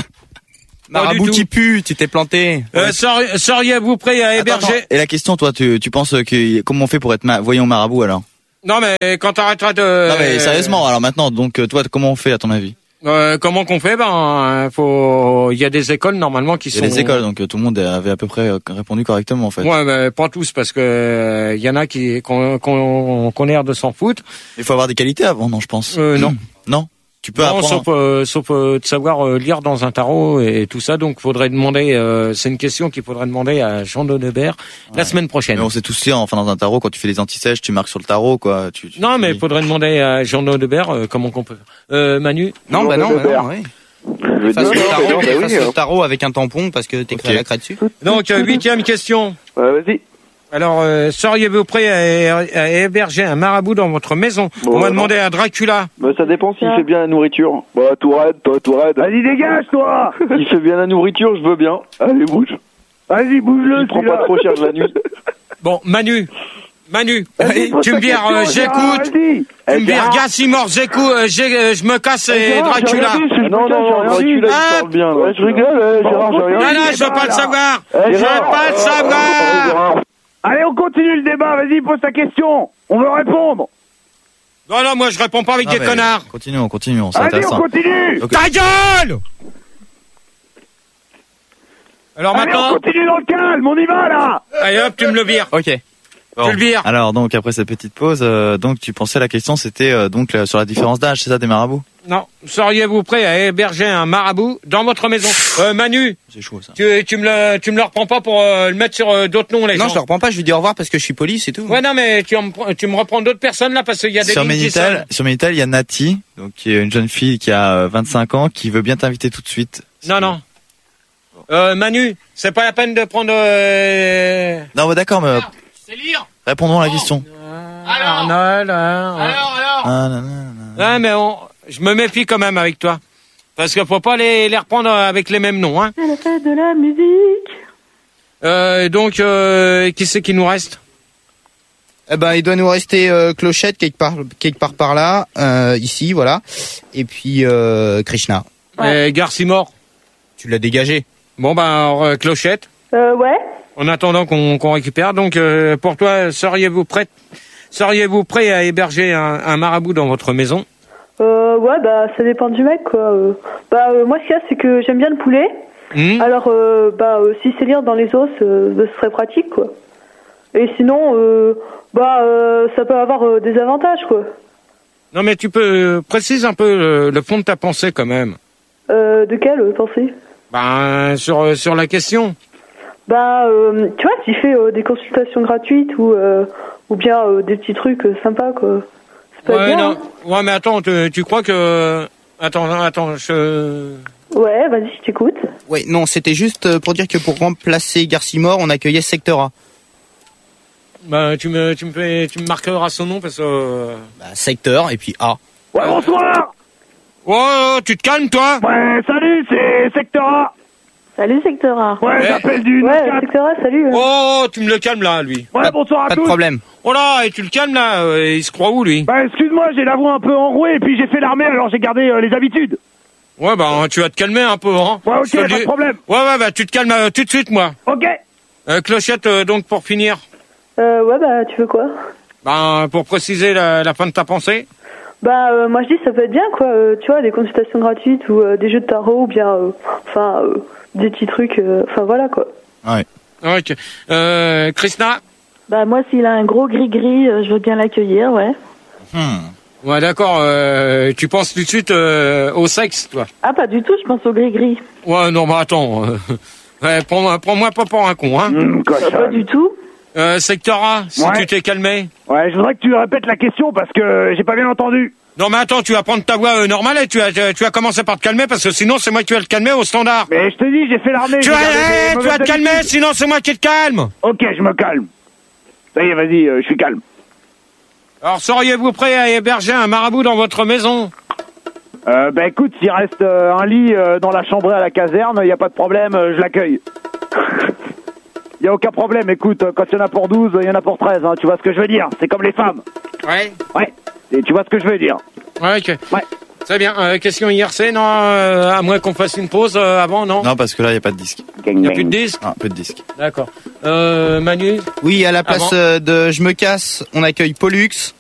S3: Marabout qui pue, tu t'es planté.
S2: Euh, seriez, seriez-vous prêt à héberger?
S6: Attends, attends. Et la question, toi, tu, tu penses que comment on fait pour être ma... voyons marabout alors?
S2: Non, mais quand t'arrêteras de...
S6: Non, mais sérieusement, alors maintenant, donc toi, comment on fait à ton avis?
S2: Euh, comment qu'on fait? Ben, faut. Il y a des écoles normalement qui sont.
S6: Il y a des écoles, donc tout le monde avait à peu près répondu correctement en fait.
S2: Ouais, mais pas tous parce que il y en a qui qu'on qu'on qu'on a l'air de s'en foutre.
S6: Il faut avoir des qualités avant, non, je pense.
S2: Euh, non.
S6: Non. Tu peux
S2: non,
S6: apprendre.
S2: sauf euh, sauf euh, de savoir euh, lire dans un tarot et, et tout ça. Donc, faudrait demander. Euh, c'est une question qu'il faudrait demander à Jean Donnebert ouais. la semaine prochaine.
S6: Mais on sait tous lire. Enfin, dans un tarot, quand tu fais des antisèches, tu marques sur le tarot, quoi. Tu, tu,
S2: non,
S6: tu
S2: mais
S6: dis.
S2: faudrait demander à Jean Donnebert euh, comment qu'on peut. Euh, Manu.
S3: Non, bah non, bah non, oui.
S8: Je
S3: Fasse le tarot,
S8: bah oui,
S3: fasse le tarot avec un tampon parce que t'écris okay. la craie dessus.
S2: Donc, euh, huitième question.
S8: Ouais, vas-y.
S2: Alors, euh, seriez-vous prêt à, à héberger un marabout dans votre maison?
S8: Bon,
S2: On va
S8: non.
S2: demander à Dracula.
S8: Bah, ça dépend s'il fait bien la nourriture. Bah, tout raide, toi, tout raide.
S9: Vas-y, dégage, toi.
S8: Il fait bien la nourriture, je veux bien. Allez, bouge.
S9: Vas-y, bouge-le,
S8: il prend pas trop cher de la nuit.
S2: Bon, Manu. Manu, tu me vires, euh, j'écoute. Tu me vires, Gassimor, j'écoute, euh, je me casse et Dracula.
S8: Non, non, non, Dracula, il parle bien. Ouais, je rigole, Gérard, j'ai rien dit.
S2: Non, non, je veux pas le savoir. Je veux pas le savoir.
S9: Allez, on continue le débat, vas-y, pose ta question. On veut répondre.
S2: Non, non, moi je réponds pas avec non, des connards.
S6: Continuons, continuons, c'est
S9: Allez,
S6: intéressant.
S9: on continue.
S2: Okay. Ta gueule. Alors
S9: Allez,
S2: maintenant...
S9: on continue dans le calme, on y va là.
S2: Allez hop, tu me le vires.
S3: Ok.
S6: Bon.
S2: Tu le vires.
S6: Alors donc après cette petite pause, euh, donc tu pensais la question c'était euh, donc euh, sur la différence d'âge, c'est ça, des marabouts?
S2: Non. Seriez-vous prêt à héberger un marabout dans votre maison? Euh, Manu.
S6: C'est chaud ça.
S2: Tu, tu me le, tu me le reprends pas pour euh, le mettre sur euh, d'autres noms, les gens.
S3: Non, je le reprends pas. Je lui dis au revoir parce que je suis poli, c'est tout.
S2: Ouais, non, mais tu, tu me reprends d'autres personnes là parce qu'il y a des
S6: sur
S2: lignes qui
S6: Minitel,
S2: sonnent.
S6: sur Minitel, il y a Nati, donc qui est une jeune fille qui a vingt-cinq ans, qui veut bien t'inviter tout de suite.
S2: Non, non. Euh, Manu, c'est pas la peine de prendre. Euh...
S6: Non, bah d'accord, mais.
S2: C'est lire.
S6: Répondons à la question.
S2: Alors, alors, alors, alors.
S6: Ah, non, non, non.
S2: Ouais, mais on, je me méfie quand même avec toi. Parce qu'il faut pas les, les reprendre avec les mêmes noms, hein.
S4: C'est la fête de la musique.
S2: Euh, donc, euh, qui c'est qui nous reste?
S3: Eh ben, il doit nous rester euh, Clochette quelque part, quelque part par là, euh, ici, voilà. Et puis euh, Krishna.
S2: Ouais. Et Garcimore.
S3: Tu l'as dégagé.
S2: Bon ben, alors, euh, Clochette.
S4: Euh, ouais.
S2: En attendant qu'on qu'on récupère, donc euh, pour toi, seriez-vous prêt, seriez-vous prêt à héberger un, un marabout dans votre maison?
S4: Euh, ouais, bah ça dépend du mec, quoi. Euh, bah euh, moi, ce qu'il y a, c'est que j'aime bien le poulet. Mmh. Alors, euh, bah euh, si c'est lire dans les os, euh, bah, ce serait pratique, quoi. Et sinon, euh, bah euh, ça peut avoir euh, des avantages, quoi.
S2: Non, mais tu peux euh, préciser un peu le, le fond de ta pensée, quand même.
S4: Euh, de quelle euh, pensée?
S2: Ben sur sur la question.
S4: Bah, euh, tu vois, tu fais euh, des consultations gratuites ou euh, ou bien euh, des petits trucs euh, sympas, quoi. C'est pas
S2: ouais,
S4: bien,
S2: non.
S4: hein.
S2: Ouais, mais attends, tu, tu crois que... Attends, non, attends, je...
S4: Ouais, vas-y, je t'écoute.
S3: Ouais, non, c'était juste pour dire que pour remplacer Garcimore, on accueillait Secteur A.
S2: Bah, tu me, tu me fais, tu me marqueras son nom parce que...
S3: Bah, Secteur et puis A.
S9: Ouais, bonsoir.
S2: Oh, tu te calmes, toi?
S9: Ouais, salut, c'est Secteur A.
S4: Salut, Secteur A.
S9: Ouais, j'appelle du
S4: Ouais, Secteur A, salut.
S2: Oh, tu me le calmes, là, lui.
S9: Ouais,
S3: pas,
S9: bonsoir à
S3: pas
S9: tous.
S3: Pas de problème.
S2: Oh là, et tu le calmes, là, euh, il se croit où, lui?
S9: Bah, excuse-moi, j'ai la voix un peu enrouée et puis j'ai fait l'armée, alors j'ai gardé euh, les habitudes.
S2: Ouais, bah, tu vas te calmer un peu, hein.
S9: Ouais, ok, pas de problème.
S2: Ouais, ouais, bah, tu te calmes euh, tout de suite, moi.
S9: Ok.
S2: Euh, Clochette, euh, donc, pour finir.
S4: Euh, ouais, bah, tu veux quoi?
S2: Bah, pour préciser la, la fin de ta pensée.
S4: Bah, euh, moi, je dis, ça peut être bien, quoi. Euh, tu vois, des consultations gratuites ou euh, des jeux de tarot ou bien, euh, enfin, euh, des petits trucs, enfin, euh, voilà, quoi.
S6: Ouais.
S2: Ok. Euh, Krishna?
S4: Bah, moi, s'il a un gros gris-gris, euh, je veux bien l'accueillir, ouais.
S6: Hmm.
S2: Ouais, d'accord. Euh, tu penses tout de suite euh, au sexe, toi?
S4: Ah, pas du tout, je pense au gris-gris.
S2: Ouais, non, bah attends. Euh, ouais, prends-moi, prends-moi pas pour un con, hein.
S9: Mmh,
S4: bah, pas du tout.
S2: Euh, secteur A, si
S11: Ouais.
S2: tu t'es calmé.
S11: Ouais, je voudrais que tu répètes la question parce que j'ai pas bien entendu.
S2: Non mais attends, tu vas prendre ta voix euh, normale et tu vas, tu, tu vas commencer par te calmer parce que sinon c'est moi qui vais te calmer au standard.
S11: Mais je te dis, j'ai fait l'armée.
S2: Tu
S11: j'ai
S2: vas,
S11: gardé des
S2: hey, tu
S11: mauvaises
S2: vas te calmer,
S11: habitudes.
S2: sinon c'est moi qui te calme.
S11: Ok, je me calme. Ça y est, vas-y, euh, je suis calme.
S2: Alors seriez-vous prêt à héberger un marabout dans votre maison?
S11: Euh, bah écoute, s'il reste euh, un lit euh, dans la chambrée à la caserne, y a pas de problème, euh, je l'accueille. Y a aucun problème, écoute, euh, quand il y en a pour douze, il y en a pour treize, hein, tu vois ce que je veux dire? C'est comme les femmes.
S2: Ouais.
S11: Ouais, et tu vois ce que je veux dire?
S2: Ouais, ok.
S11: Ouais.
S2: Très bien. Euh, question I R C, non, euh, à moins qu'on fasse une pause euh, avant, non?
S6: Non, parce que là, il n'y a pas de disque.
S2: Il n'y a plus de disque?
S6: Ah, peu de disque.
S2: D'accord. Euh, Manu?
S3: Oui, à la place
S2: Avant.
S3: euh, de Je me casse, on accueille Pollux.